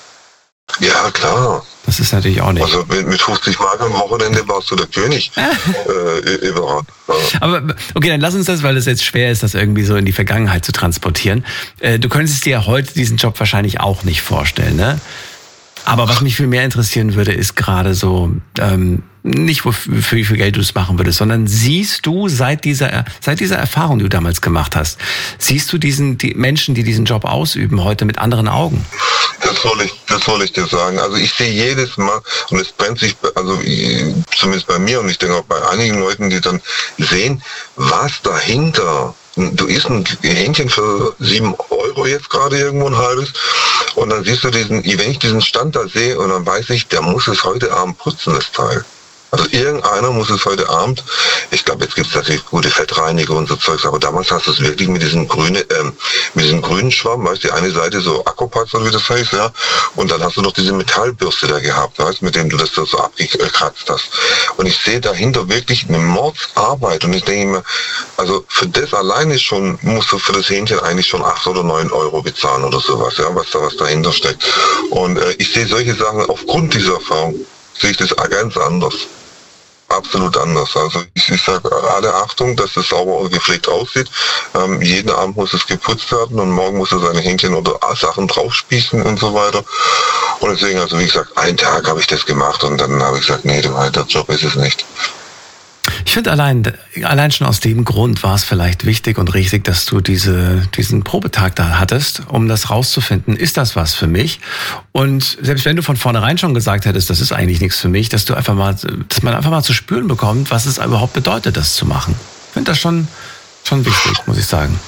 Ja, klar. Das ist natürlich auch nicht. Also mit, mit fünfzig Mark am Wochenende warst du der König. äh, überall. Aber okay, dann lass uns das, weil es jetzt schwer ist, das irgendwie so in die Vergangenheit zu transportieren. Äh, du könntest dir heute diesen Job wahrscheinlich auch nicht vorstellen, ne? Aber was mich viel mehr interessieren würde, ist gerade so, ähm, nicht wofür, für wie viel Geld du es machen würdest, sondern siehst du seit dieser, seit dieser Erfahrung, die du damals gemacht hast, siehst du diesen, die Menschen, die diesen Job ausüben, heute mit anderen Augen? Das soll ich, das soll ich dir sagen. Also ich sehe jedes Mal, und es brennt sich, also zumindest bei mir und ich denke auch bei einigen Leuten, die dann sehen, was dahinter. Du isst ein Hähnchen für sieben Euro jetzt gerade irgendwo ein halbes und dann siehst du diesen, wenn ich diesen Stand da sehe und dann weiß ich, der muss es heute Abend putzen, das Teil. Also irgendeiner muss es heute Abend, ich glaube, jetzt gibt es natürlich gute Fettreiniger und so Zeugs, aber damals hast du es wirklich mit diesem grünen, ähm, mit diesem grünen Schwamm, weißt du, die eine Seite so Akkupax oder wie das heißt, ja, und dann hast du noch diese Metallbürste da gehabt, weißt, mit dem du das da so abgekratzt hast. Und ich sehe dahinter wirklich eine Mordsarbeit und ich denke mir, also für das alleine schon musst du für das Hähnchen eigentlich schon acht oder neun Euro bezahlen oder sowas, ja, was da was dahinter steckt. Und äh, ich sehe solche Sachen aufgrund dieser Erfahrung, sehe ich das ganz anders. Absolut anders. Also ich, ich sage alle Achtung, dass es sauber und gepflegt aussieht. Ähm, jeden Abend muss es geputzt werden und morgen muss er seine Hähnchen oder Sachen draufspießen und so weiter. Und deswegen, also wie gesagt, einen Tag habe ich das gemacht und dann habe ich gesagt, nee, der Job ist es nicht. Ich finde allein, allein schon aus dem Grund war es vielleicht wichtig und richtig, dass du diese, diesen Probetag da hattest, um das rauszufinden, ist das was für mich? Und selbst wenn du von vornherein schon gesagt hättest, das ist eigentlich nichts für mich, dass du einfach mal, dass man einfach mal zu spüren bekommt, was es überhaupt bedeutet, das zu machen. Ich finde das schon, schon wichtig, muss ich sagen.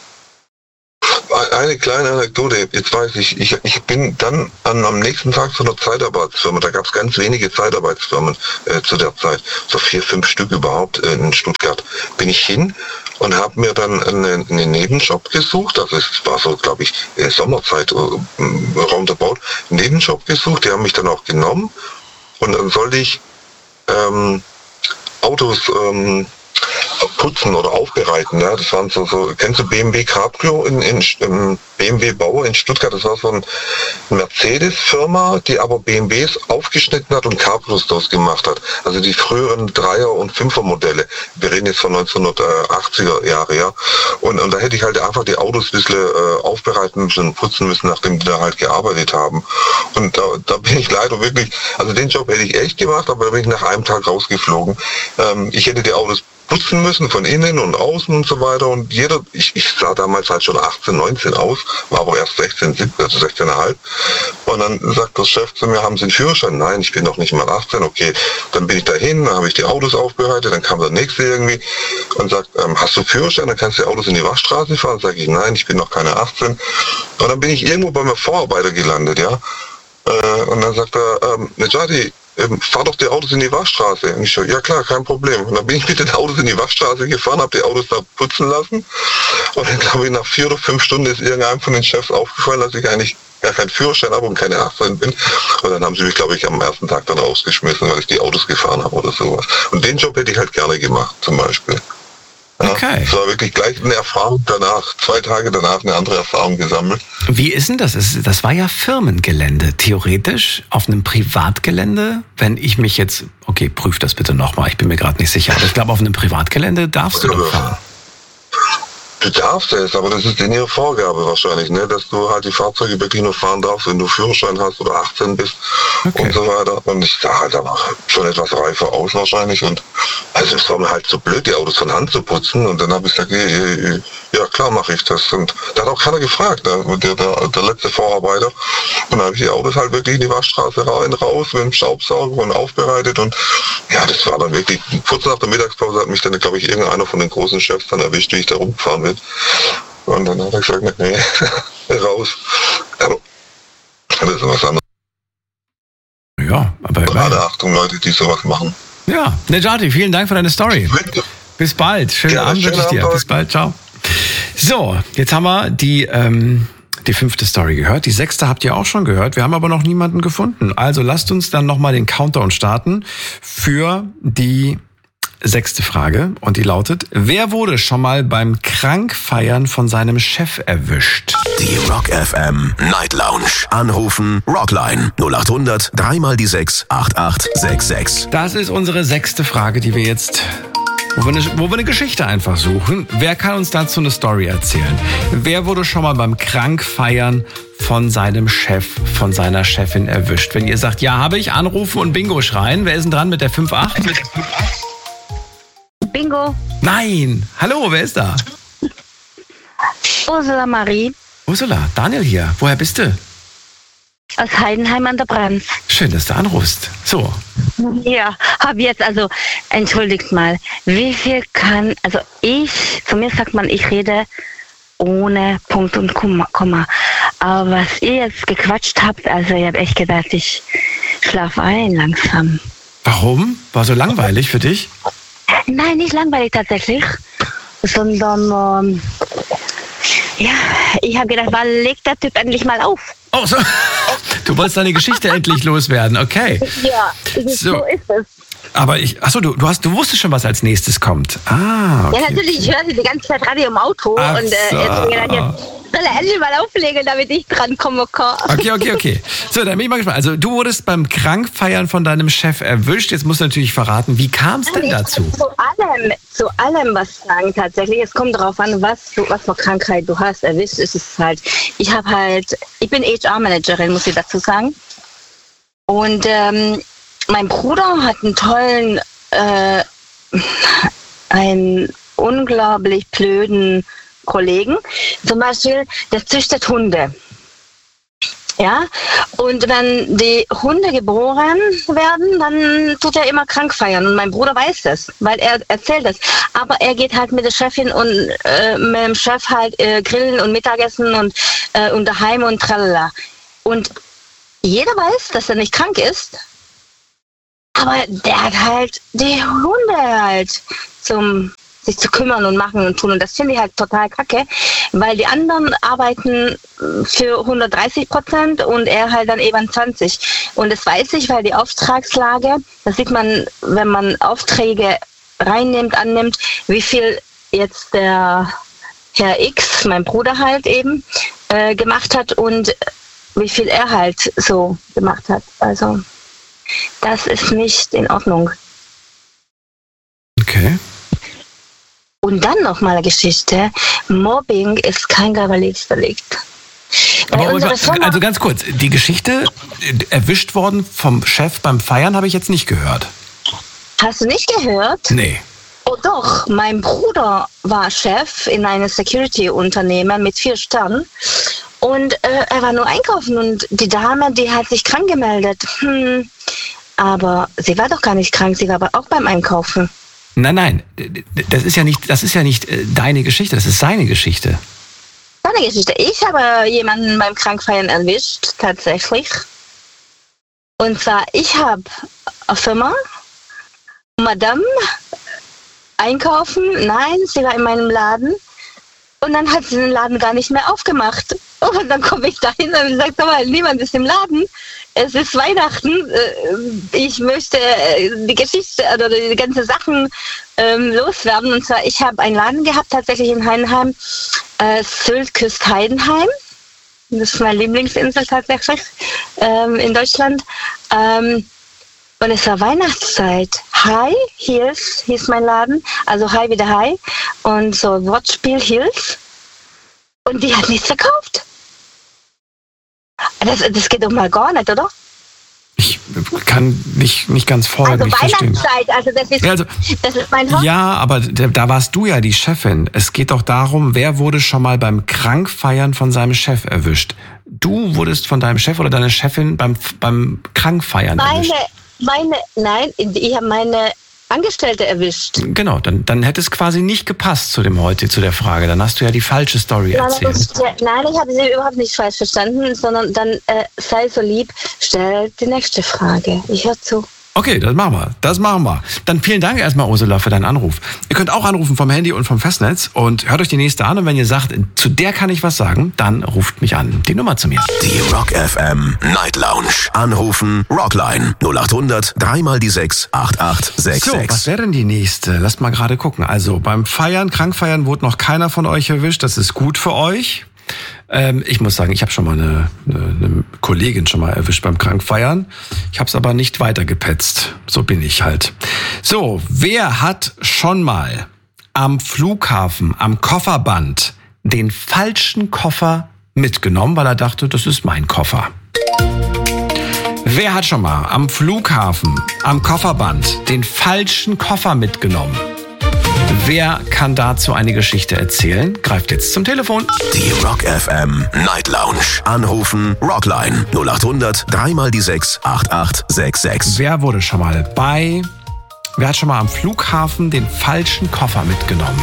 Eine kleine Anekdote, jetzt weiß ich, ich, ich bin dann an, am nächsten Tag zu einer Zeitarbeitsfirma, da gab es ganz wenige Zeitarbeitsfirmen äh, zu der Zeit, so vier, fünf Stück überhaupt äh, in Stuttgart, bin ich hin und habe mir dann einen, einen Nebenjob gesucht, also es war so, glaube ich, äh, Sommerzeit, äh, roundabout, Nebenjob gesucht, die haben mich dann auch genommen und dann sollte ich ähm, Autos ähm, putzen oder aufbereiten, ja, das waren so, so, kennst du B M W Cabrio in, in, in B M W Bauer in Stuttgart, das war so eine Mercedes-Firma, die aber B M Ws aufgeschnitten hat und Cabrios daraus gemacht hat, also die früheren Dreier- und Fünfer-Modelle, wir reden jetzt von neunzehnhundertachtziger Jahre, ja, und, und da hätte ich halt einfach die Autos ein bisschen äh, aufbereiten müssen und putzen müssen, nachdem die da halt gearbeitet haben, und da, da bin ich leider wirklich, also den Job hätte ich echt gemacht, aber da bin ich nach einem Tag rausgeflogen. Ähm, ich hätte die Autos putzen müssen, von innen und außen und so weiter. Und jeder, ich, ich sah damals halt schon achtzehn, neunzehn aus, war aber erst sechzehn, siebzehn, also sechzehn Komma fünf. Und dann sagt der Chef zu mir, haben Sie einen Führerschein? Nein, ich bin noch nicht mal achtzehn. Okay, dann bin ich dahin, dann habe ich die Autos aufbereitet, dann kam der Nächste irgendwie und sagt, ähm, hast du einen Führerschein? Dann kannst du die Autos in die Waschstraße fahren. Sage ich, nein, ich bin noch keine achtzehn. Und dann bin ich irgendwo bei meinem Vorarbeiter gelandet, ja. Äh, und dann sagt er, ähm, Nejati, fahr doch die Autos in die Waschstraße. Und ich so, ja klar, kein Problem. Und dann bin ich mit den Autos in die Waschstraße gefahren, habe die Autos da putzen lassen. Und dann glaube ich, nach vier oder fünf Stunden ist irgendeinem von den Chefs aufgefallen, dass ich eigentlich gar keinen Führerschein habe und keine achtzehn bin. Und dann haben sie mich, glaube ich, am ersten Tag dann rausgeschmissen, weil ich die Autos gefahren habe oder sowas. Und den Job hätte ich halt gerne gemacht, zum Beispiel. Ja, okay. Es war wirklich gleich eine Erfahrung danach, zwei Tage danach eine andere Erfahrung gesammelt. Wie ist denn das? Das war ja Firmengelände. Theoretisch auf einem Privatgelände, wenn ich mich jetzt, okay, prüf das bitte nochmal, ich bin mir gerade nicht sicher, aber ich glaube, auf einem Privatgelände darfst du doch fahren. Du darfst es, aber das ist in ihrer Vorgabe wahrscheinlich, ne, dass du halt die Fahrzeuge wirklich nur fahren darfst, wenn du Führerschein hast oder achtzehn bist, okay, und so weiter. Und ich sah halt aber schon etwas reifer aus wahrscheinlich. Und also es war mir halt so blöd, die Autos von Hand zu putzen. Und dann habe ich gesagt, ja klar mache ich das. Und da hat auch keiner gefragt, ne, der, der, der letzte Vorarbeiter. Und dann habe ich die Autos halt wirklich in die Waschstraße rein, raus mit dem Staubsauger und aufbereitet. Und ja, das war dann wirklich, kurz nach der Mittagspause hat mich dann, glaube ich, irgendeiner von den großen Chefs dann erwischt, wie ich da rumgefahren bin. Und dann hat er gesagt, nee, raus. Aber das ist was anderes. Ja, aber... Gerade Achtung, Leute, die sowas machen. Ja, Nejati, vielen Dank für deine Story. Bis bald. Schönen ja, Abend wünsche ich dir. Bis bald, ciao. So, jetzt haben wir die, ähm, die fünfte Story gehört. Die sechste habt ihr auch schon gehört. Wir haben aber noch niemanden gefunden. Also lasst uns dann nochmal den Countdown starten für die sechste Frage. Und die lautet, wer wurde schon mal beim Krankfeiern von seinem Chef erwischt? Die Rock F M Night Lounge. Anrufen Rockline null acht hundert drei mal die sechs acht acht sechs sechs. Das ist unsere sechste Frage, die wir jetzt, wo wir, eine, wo wir eine Geschichte einfach suchen. Wer kann uns dazu eine Story erzählen? Wer wurde schon mal beim Krankfeiern von seinem Chef, von seiner Chefin erwischt? Wenn ihr sagt, ja, habe ich, anrufen und Bingo schreien. Wer ist denn dran mit der fünf acht? Bingo. Nein. Hallo, wer ist da? Ursula Marie. Ursula, Daniel hier. Woher bist du? Aus Heidenheim an der Brenz. Schön, dass du anrufst. So. Ja, hab jetzt, also, entschuldigt mal, wie viel kann, also ich, zu mir sagt man, ich rede ohne Punkt und Komma. Aber was ihr jetzt gequatscht habt, also ich habe echt gedacht, ich schlafe ein langsam. Warum? War so langweilig für dich? Nein, nicht langweilig tatsächlich, sondern ähm, ja, ich habe gedacht, wann legt der Typ endlich mal auf? Oh, so. Du wolltest deine Geschichte endlich loswerden, okay. Ja, ist, so. so ist es. Aber ich, achso, du, du, hast, du wusstest schon, was als nächstes kommt. Ah, okay. Ja, natürlich, ich höre sie die ganze Zeit Radio im Auto. Ach und äh, so. jetzt habe ich gedacht, jetzt soll er endlich mal auflegen, damit ich drankomme kann. Okay, okay, okay. So, dann bin ich mal gespannt. Also du wurdest beim Krankfeiern von deinem Chef erwischt. Jetzt musst du natürlich verraten, wie kam es denn ich dazu? Zu allem, zu allem was sagen tatsächlich. Es kommt darauf an, was, was für Krankheit du hast. Erwischt ist es halt. Ich habe halt, ich bin H R-Managerin, muss ich dazu sagen. Und ähm, mein Bruder hat einen tollen äh, einen unglaublich blöden Kollegen. Zum Beispiel, der züchtet Hunde. Ja, und wenn die Hunde geboren werden, dann tut er immer krank feiern. Und mein Bruder weiß das, weil er erzählt das. Aber er geht halt mit der Chefin und äh, mit dem Chef halt äh, grillen und Mittagessen und, äh, und daheim und tralala. Und jeder weiß, dass er nicht krank ist. Aber der hat halt die Hunde halt zum sich zu kümmern und machen und tun. Und das finde ich halt total kacke, weil die anderen arbeiten für hundertdreißig Prozent und er halt dann eben zwanzig. Und das weiß ich, weil die Auftragslage, das sieht man, wenn man Aufträge reinnimmt, annimmt, wie viel jetzt der Herr X, mein Bruder halt eben, äh, gemacht hat und wie viel er halt so gemacht hat. Also das ist nicht in Ordnung. Okay. Und dann noch mal eine Geschichte. Mobbing ist kein Kavaliersdelikt. Aber also ganz kurz, die Geschichte, erwischt worden vom Chef beim Feiern, habe ich jetzt nicht gehört. Hast du nicht gehört? Nee. Oh doch, mein Bruder war Chef in einem Security-Unternehmen mit vier Sternen. Und äh, er war nur einkaufen und die Dame, die hat sich krank gemeldet. Hm, aber sie war doch gar nicht krank, sie war aber auch beim Einkaufen. Nein, nein, das ist ja nicht, das ist ja nicht deine Geschichte, das ist seine Geschichte. Seine Geschichte. Ich habe jemanden beim Krankfeiern erwischt, tatsächlich. Und zwar, ich habe eine Firma, Madame, einkaufen, nein, sie war in meinem Laden. Und dann hat sie den Laden gar nicht mehr aufgemacht. Und dann komme ich dahin und sage, aber niemand ist im Laden. Es ist Weihnachten. Ich möchte die Geschichte oder die ganzen Sachen ähm, loswerden. Und zwar, ich habe einen Laden gehabt, tatsächlich in Heidenheim. Äh, Sylt küsst Heidenheim. Das ist meine Lieblingsinsel tatsächlich ähm, in Deutschland. Ähm, und es war Weihnachtszeit. Hi Heels hieß mein Laden. Also Hi wieder Hi. Und so Wortspiel Heels. Und die hat nichts verkauft. Das, das geht doch mal gar nicht, oder? Ich kann nicht, nicht ganz folgen. Also Weihnachtszeit, also das ist, ja, also, das ist mein Hobby. Ja, aber da warst du ja die Chefin. Es geht doch darum, wer wurde schon mal beim Krankfeiern von seinem Chef erwischt? Du wurdest von deinem Chef oder deiner Chefin beim, beim Krankfeiern meine, erwischt. Meine, nein, ich habe meine Angestellte erwischt. Genau, dann, dann hätte es quasi nicht gepasst zu dem heute, zu der Frage. Dann hast du ja die falsche Story nein, erzählt. Ich, nein, ich habe sie überhaupt nicht falsch verstanden, sondern dann äh, sei so lieb, stell die nächste Frage. Ich höre zu. Okay, das machen wir. Das machen wir. Dann vielen Dank erstmal, Ursula, für deinen Anruf. Ihr könnt auch anrufen vom Handy und vom Festnetz und hört euch die nächste an. Und wenn ihr sagt, zu der kann ich was sagen, dann ruft mich an. Die Nummer zu mir. Die Rock F M Night Lounge. Anrufen Rockline null acht hundert drei mal die sechs acht acht sechs sechs. So, was wäre denn die nächste? Lasst mal gerade gucken. Also beim Feiern, Krankfeiern wurde noch keiner von euch erwischt. Das ist gut für euch. Ähm, ich muss sagen, ich habe schon mal eine, eine, eine Kollegin schon mal erwischt beim Krankfeiern. Ich habe es aber nicht weitergepetzt. So bin ich halt. So, wer hat schon mal am Flughafen, am Kofferband den falschen Koffer mitgenommen, weil er dachte, das ist mein Koffer? Wer hat schon mal am Flughafen, am Kofferband den falschen Koffer mitgenommen? Wer kann dazu eine Geschichte erzählen? Greift jetzt zum Telefon. Die Rock F M Night Lounge. Anrufen Rockline null acht hundert drei mal die sechs acht acht sechs sechs. Wer wurde schon mal bei... Wer hat schon mal am Flughafen den falschen Koffer mitgenommen?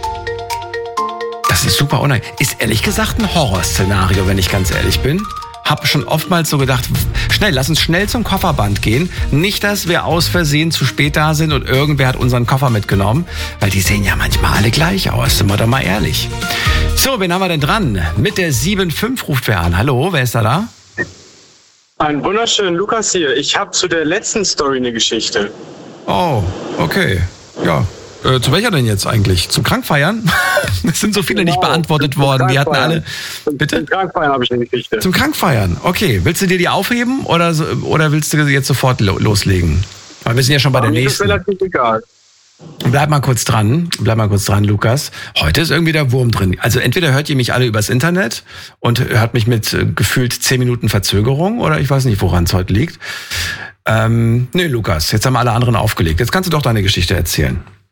Das ist super unangenehm. Ist ehrlich gesagt ein Horrorszenario, wenn ich ganz ehrlich bin. Hab schon oftmals so gedacht, schnell, lass uns schnell zum Kofferband gehen. Nicht, dass wir aus Versehen zu spät da sind und irgendwer hat unseren Koffer mitgenommen. Weil die sehen ja manchmal alle gleich aus, sind wir doch mal ehrlich. So, wen haben wir denn dran? Mit der sieben fünf ruft wer an. Hallo, wer ist da da? Einen wunderschönen Lukas hier. Ich habe zu der letzten Story eine Geschichte. Oh, okay. Ja. Äh, zu welcher denn jetzt eigentlich? Zum Krankfeiern? Es sind so viele genau, nicht beantwortet worden. Die hatten alle. Bitte? Zum Krankfeiern habe ich eine Geschichte. Zum Krankfeiern. Okay. Willst du dir die aufheben oder, so, oder willst du jetzt sofort lo- loslegen? Weil wir sind ja schon bei der nächsten. Das ist relativ egal. Bleib mal kurz dran. Bleib mal kurz dran, Lukas. Heute ist irgendwie der Wurm drin. Also entweder hört ihr mich alle übers Internet und hört mich mit äh, gefühlt zehn Minuten Verzögerung oder ich weiß nicht, woran es heute liegt. Ähm, nee, Lukas, jetzt haben alle anderen aufgelegt. Jetzt kannst du doch deine Geschichte erzählen.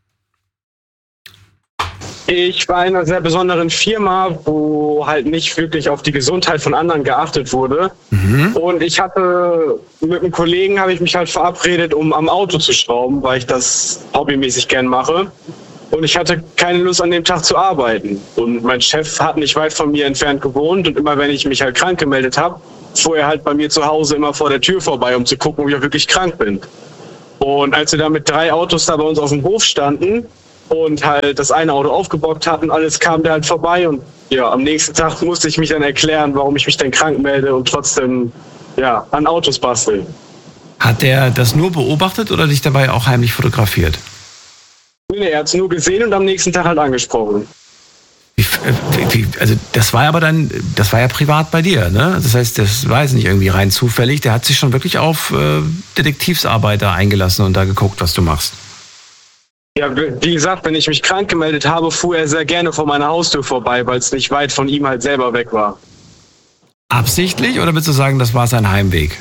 Ich war in einer sehr besonderen Firma, wo halt nicht wirklich auf die Gesundheit von anderen geachtet wurde. Mhm. Und ich hatte mit einem Kollegen, habe ich mich halt verabredet, um am Auto zu schrauben, weil ich das hobbymäßig gern mache. Und ich hatte keine Lust, an dem Tag zu arbeiten. Und mein Chef hat nicht weit von mir entfernt gewohnt. Und immer wenn ich mich halt krank gemeldet habe, fuhr er halt bei mir zu Hause immer vor der Tür vorbei, um zu gucken, ob ich auch wirklich krank bin. Und als wir da mit drei Autos da bei uns auf dem Hof standen und halt das eine Auto aufgebockt hatten, alles kam der halt vorbei. Und ja, am nächsten Tag musste ich mich dann erklären, warum ich mich dann krank melde und trotzdem ja, an Autos bastel. Hat der das nur beobachtet oder dich dabei auch heimlich fotografiert? Nee, er hat es nur gesehen und am nächsten Tag halt angesprochen. Wie, wie, also das war aber dann, das war ja privat bei dir, ne? Das heißt, das war jetzt nicht irgendwie rein zufällig. Der hat sich schon wirklich auf äh, Detektivsarbeit da eingelassen und da geguckt, was du machst. Ja, wie gesagt, wenn ich mich krank gemeldet habe, fuhr er sehr gerne vor meiner Haustür vorbei, weil es nicht weit von ihm halt selber weg war. Absichtlich oder willst du sagen, das war sein Heimweg?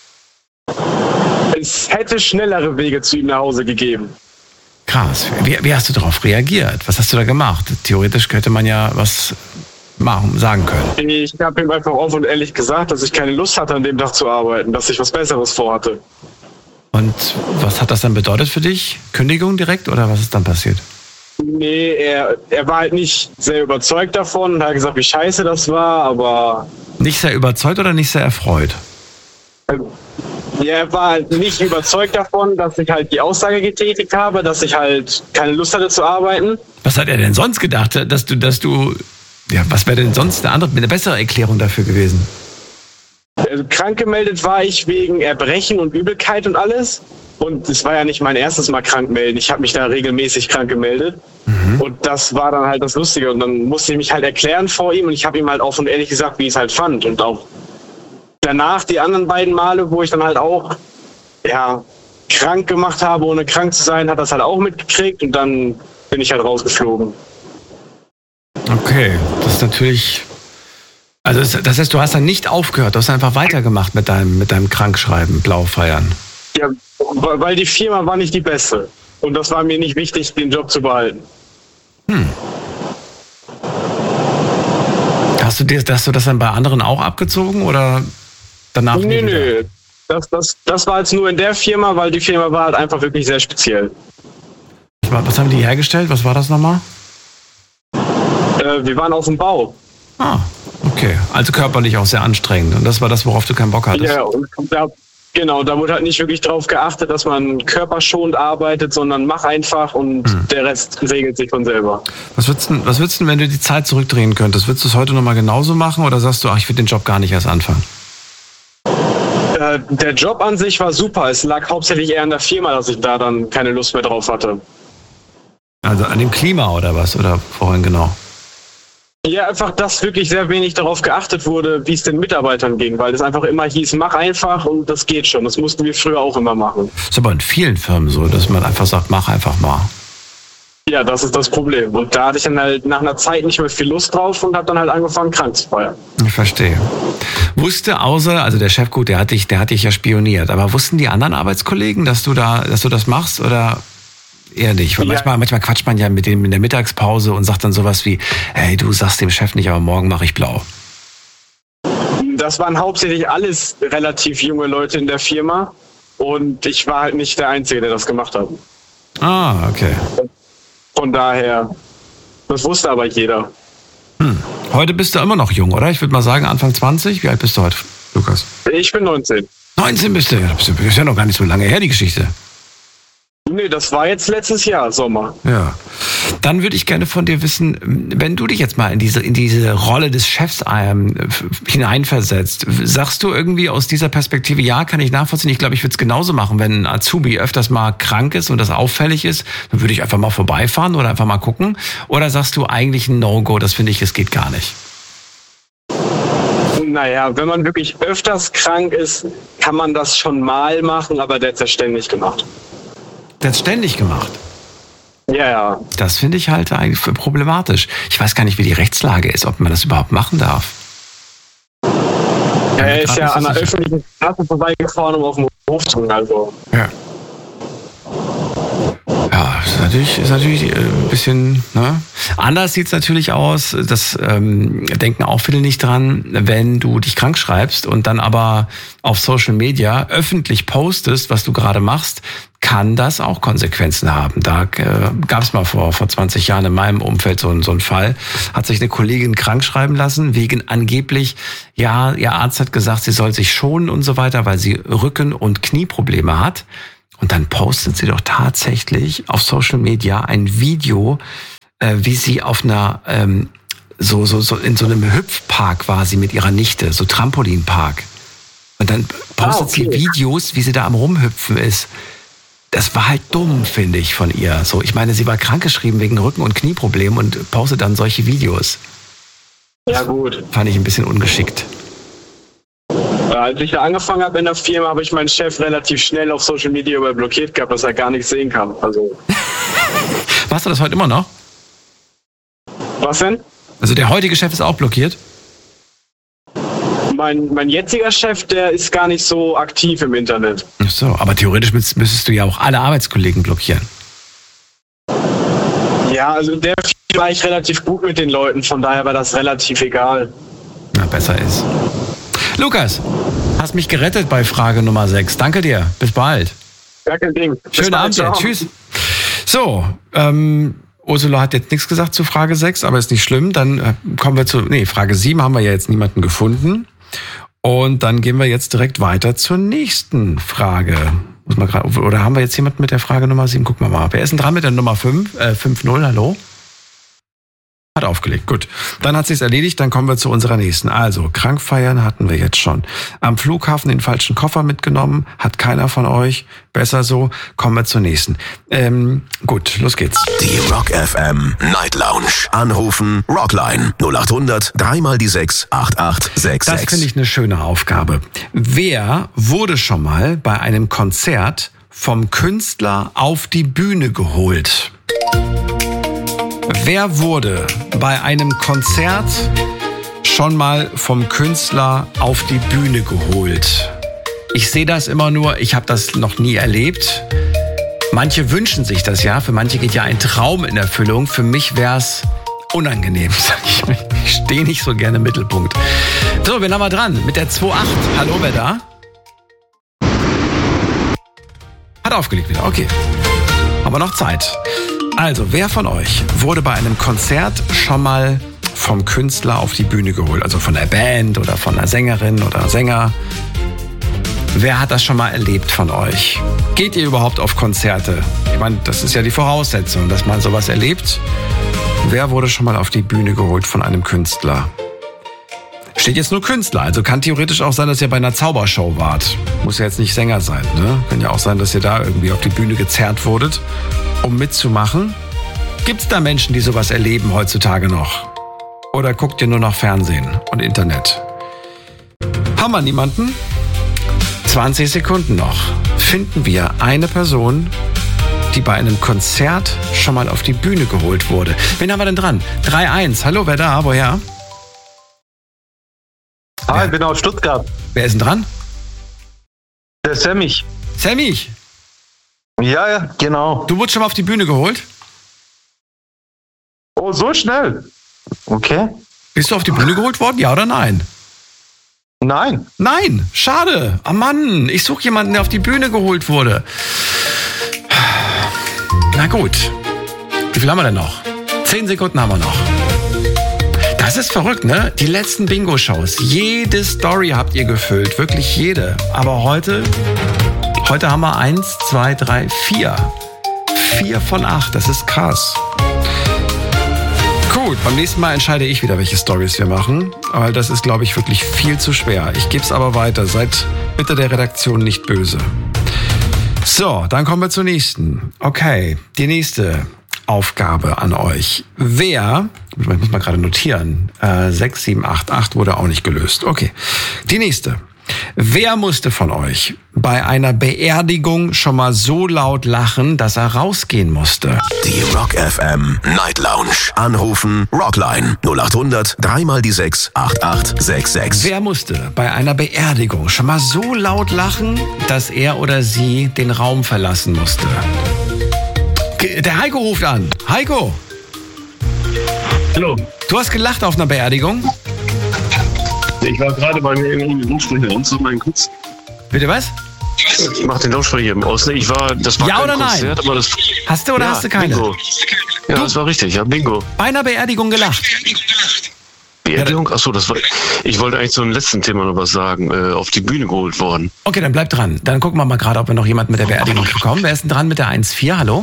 Es hätte schnellere Wege zu ihm nach Hause gegeben. Krass. Wie, wie hast du darauf reagiert? Was hast du da gemacht? Theoretisch könnte man ja was machen, sagen können. Ich habe ihm einfach offen und ehrlich gesagt, dass ich keine Lust hatte, an dem Tag zu arbeiten, dass ich was Besseres vorhatte. Und was hat das dann bedeutet für dich? Kündigung direkt oder was ist dann passiert? Nee, er, er war halt nicht sehr überzeugt davon und hat gesagt, wie scheiße das war, aber... Nicht sehr überzeugt oder nicht sehr erfreut? Ja, er war halt nicht überzeugt davon, dass ich halt die Aussage getätigt habe, dass ich halt keine Lust hatte zu arbeiten. Was hat er denn sonst gedacht, dass du, dass du, ja, was wäre denn sonst eine andere, eine bessere Erklärung dafür gewesen? Also, krank gemeldet war ich wegen Erbrechen und Übelkeit und alles. Und es war ja nicht mein erstes Mal krank melden. Ich habe mich da regelmäßig krank gemeldet. Mhm. Und das war dann halt das Lustige. Und dann musste ich mich halt erklären vor ihm und ich habe ihm halt offen und ehrlich gesagt, wie ich es halt fand. Und auch danach die anderen beiden Male, wo ich dann halt auch ja, krank gemacht habe, ohne krank zu sein, hat das halt auch mitgekriegt und dann bin ich halt rausgeflogen. Okay, das ist natürlich... Also das, das heißt, du hast dann nicht aufgehört, du hast einfach weitergemacht mit deinem, mit deinem Krankschreiben, Blaufeiern. Ja, weil die Firma war nicht die beste und das war mir nicht wichtig, den Job zu behalten. Hm. Hast du, dir, hast du das dann bei anderen auch abgezogen oder danach? Nee, nee. Das, das, das war jetzt nur in der Firma, weil die Firma war halt einfach wirklich sehr speziell. Was, was haben die hergestellt? Was war das nochmal? Äh, wir waren auf dem Bau. Ah, okay. Also körperlich auch sehr anstrengend. Und das war das, worauf du keinen Bock hattest? Ja, und da, genau. Da wurde halt nicht wirklich drauf geachtet, dass man körperschonend arbeitet, sondern mach einfach und hm. der Rest regelt sich von selber. Was würdest du, was würdest du, wenn du die Zeit zurückdrehen könntest? Würdest du es heute nochmal genauso machen oder sagst du, ach, ich will den Job gar nicht erst anfangen? Äh, der Job an sich war super. Es lag hauptsächlich eher an der Firma, dass ich da dann keine Lust mehr drauf hatte. Also an dem Klima oder was? Oder vorhin genau? Ja, einfach, dass wirklich sehr wenig darauf geachtet wurde, wie es den Mitarbeitern ging, weil es einfach immer hieß, mach einfach und das geht schon. Das mussten wir früher auch immer machen. Das ist aber in vielen Firmen so, dass man einfach sagt, mach einfach mal. Ja, das ist das Problem. Und da hatte ich dann halt nach einer Zeit nicht mehr viel Lust drauf und habe dann halt angefangen, krank zu feiern. Ich verstehe. Wusste außer, also der Chef, gut, der hat dich, der hat dich ja spioniert, aber wussten die anderen Arbeitskollegen, dass du da, dass du das machst oder... Eher nicht, weil ja. manchmal, manchmal quatscht man ja mit dem in der Mittagspause und sagt dann sowas wie, hey, du sagst dem Chef nicht, aber morgen mache ich blau. Das waren hauptsächlich alles relativ junge Leute in der Firma und ich war halt nicht der Einzige, der das gemacht hat. Ah, okay. Von daher, das wusste aber jeder. Hm. Heute bist du immer noch jung, oder? Ich würde mal sagen Anfang zwanzig. Wie alt bist du heute, Lukas? Ich bin neunzehn. neunzehn bist du? Das ist ja noch gar nicht so lange her, die Geschichte. Nee, das war jetzt letztes Jahr, Sommer. Ja. Dann würde ich gerne von dir wissen, wenn du dich jetzt mal in diese, in diese Rolle des Chefs ähm, hineinversetzt, sagst du irgendwie aus dieser Perspektive, ja, kann ich nachvollziehen, ich glaube, ich würde es genauso machen, wenn ein Azubi öfters mal krank ist und das auffällig ist, dann würde ich einfach mal vorbeifahren oder einfach mal gucken. Oder sagst du eigentlich ein No-Go, das finde ich, es geht gar nicht? Naja, wenn man wirklich öfters krank ist, kann man das schon mal machen, aber der hat es ja ständig gemacht. Der hat ständig gemacht. Ja, ja. Das finde ich halt eigentlich problematisch. Ich weiß gar nicht, wie die Rechtslage ist, ob man das überhaupt machen darf. Ja, er ist ja an der öffentlichen Straße vorbeigefahren, um auf dem Hof zu tun, also. Ja. Ja, ist natürlich, ist natürlich ein bisschen, ne? Anders sieht es natürlich aus, das ähm, denken auch viele nicht dran, wenn du dich krank schreibst und dann aber auf Social Media öffentlich postest, was du gerade machst, kann das auch Konsequenzen haben. Da äh, gab es mal vor, vor zwanzig Jahren in meinem Umfeld so, so einen Fall, hat sich eine Kollegin krank schreiben lassen, wegen angeblich, ja, ihr Arzt hat gesagt, sie soll sich schonen und so weiter, weil sie Rücken- und Knieprobleme hat. Und dann postet sie doch tatsächlich auf Social Media ein Video, äh, wie sie auf einer, ähm, so, so, so in so einem Hüpfpark war sie mit ihrer Nichte, so Trampolinpark. Und dann postet ah, okay. sie Videos, wie sie da am Rumhüpfen ist. Das war halt dumm, finde ich, von ihr. So, ich meine, sie war krankgeschrieben wegen Rücken- und Knieproblemen und postet dann solche Videos. Ja, gut. Fand ich ein bisschen ungeschickt. Als ich da angefangen habe in der Firma, habe ich meinen Chef relativ schnell auf Social Media überblockiert gehabt, dass er gar nichts sehen kann. Also. Machst du das heute immer noch? Was denn? Also der heutige Chef ist auch blockiert? Mein, mein jetziger Chef, der ist gar nicht so aktiv im Internet. Ach so, aber theoretisch müsstest du ja auch alle Arbeitskollegen blockieren. Ja, also der war ich relativ gut mit den Leuten, von daher war das relativ egal. Na, besser ist. Lukas, hast mich gerettet bei Frage Nummer sechs. Danke dir. Bis bald. Gar kein Ding. Schönen Abend dir. Tschüss. So, ähm, Ursula hat jetzt nichts gesagt zu Frage sechs, aber ist nicht schlimm. Dann äh, kommen wir zu, nee, Frage sieben haben wir ja jetzt niemanden gefunden. Und dann gehen wir jetzt direkt weiter zur nächsten Frage. Muss man grad, oder haben wir jetzt jemanden mit der Frage Nummer sieben? Gucken wir mal. Wer ist denn dran mit der Nummer fünf? Äh, fünf null, hallo? Hat aufgelegt, gut. Dann hat sich's erledigt, dann kommen wir zu unserer nächsten. Also, krank feiern hatten wir jetzt schon. Am Flughafen den falschen Koffer mitgenommen, hat keiner von euch. Besser so, kommen wir zur nächsten. Ähm, gut, los geht's. Die Rock F M Night Lounge. Anrufen, Rockline null acht hundert, dreimal die sechs, acht acht sechs sechs. Das finde ich eine schöne Aufgabe. Wer wurde schon mal bei einem Konzert vom Künstler auf die Bühne geholt? Wer wurde bei einem Konzert schon mal vom Künstler auf die Bühne geholt? Ich sehe das immer nur, ich habe das noch nie erlebt. Manche wünschen sich das ja, für manche geht ja ein Traum in Erfüllung. Für mich wäre es unangenehm, sag ich. Ich stehe nicht so gerne im Mittelpunkt. So, wen haben wir dran? Mit der zwei acht. Hallo, wer da? Hat aufgelegt wieder, okay. Aber noch Zeit. Also, wer von euch wurde bei einem Konzert schon mal vom Künstler auf die Bühne geholt? Also von der Band oder von einer Sängerin oder Sänger? Wer hat das schon mal erlebt von euch? Geht ihr überhaupt auf Konzerte? Ich meine, das ist ja die Voraussetzung, dass man sowas erlebt. Wer wurde schon mal auf die Bühne geholt von einem Künstler? Steht jetzt nur Künstler, also kann theoretisch auch sein, dass ihr bei einer Zaubershow wart. Muss ja jetzt nicht Sänger sein, ne? Kann ja auch sein, dass ihr da irgendwie auf die Bühne gezerrt wurdet, um mitzumachen. Gibt's da Menschen, die sowas erleben heutzutage noch? Oder guckt ihr nur noch Fernsehen und Internet? Haben wir niemanden? zwanzig Sekunden noch. Finden wir eine Person, die bei einem Konzert schon mal auf die Bühne geholt wurde? Wen haben wir denn dran? drei eins. Hallo, wer da? Woher? Hi, ich bin aus Stuttgart. Wer ist denn dran? Der Semmich. Semmich? Ja, ja, genau. Du wurdest schon mal auf die Bühne geholt? Oh, so schnell? Okay. Bist du auf die Bühne geholt worden, ja oder nein? Nein. Nein, schade. Ah Mann, ich suche jemanden, der auf die Bühne geholt wurde. Na gut. Wie viel haben wir denn noch? Zehn Sekunden haben wir noch. Das ist verrückt, ne? Die letzten Bingo-Shows. Jede Story habt ihr gefüllt. Wirklich jede. Aber heute, heute haben wir eins, zwei, drei, vier. Vier von acht. Das ist krass. Gut, beim nächsten Mal entscheide ich wieder, welche Stories wir machen. Weil das ist, glaube ich, wirklich viel zu schwer. Ich gebe es aber weiter. Seid bitte der Redaktion nicht böse. So, dann kommen wir zur nächsten. Okay, die nächste Aufgabe an euch. Wer, ich muss mal gerade notieren, äh, sechs, sieben, acht, acht wurde auch nicht gelöst. Okay, die nächste. Wer musste von euch bei einer Beerdigung schon mal so laut lachen, dass er rausgehen musste? Die Rock F M Night Lounge. Anrufen, Rockline null acht hundert, dreimal die sechs, acht acht sechs sechs. Wer musste bei einer Beerdigung schon mal so laut lachen, dass er oder sie den Raum verlassen musste? Der Heiko ruft an. Heiko. Hallo. Du hast gelacht auf einer Beerdigung? Ich war gerade bei mir im Lautsprecher und so meinen kurz. Bitte was? Ich mach den Lautsprecher eben aus. Ich war, das war ja kein oder Konzert, nein? aber das, hast du oder ja, hast du keine? Bingo. Ja, du? Das war richtig. Ja, Bingo. Bei einer Beerdigung gelacht. Beerdigung? Achso, das war. Ich wollte eigentlich zum letzten Thema noch was sagen. Äh, auf die Bühne geholt worden. Okay, dann bleib dran. Dann gucken wir mal gerade, ob wir noch jemanden mit der Beerdigung bekommen. Wer ist denn dran mit der eins vier? Hallo?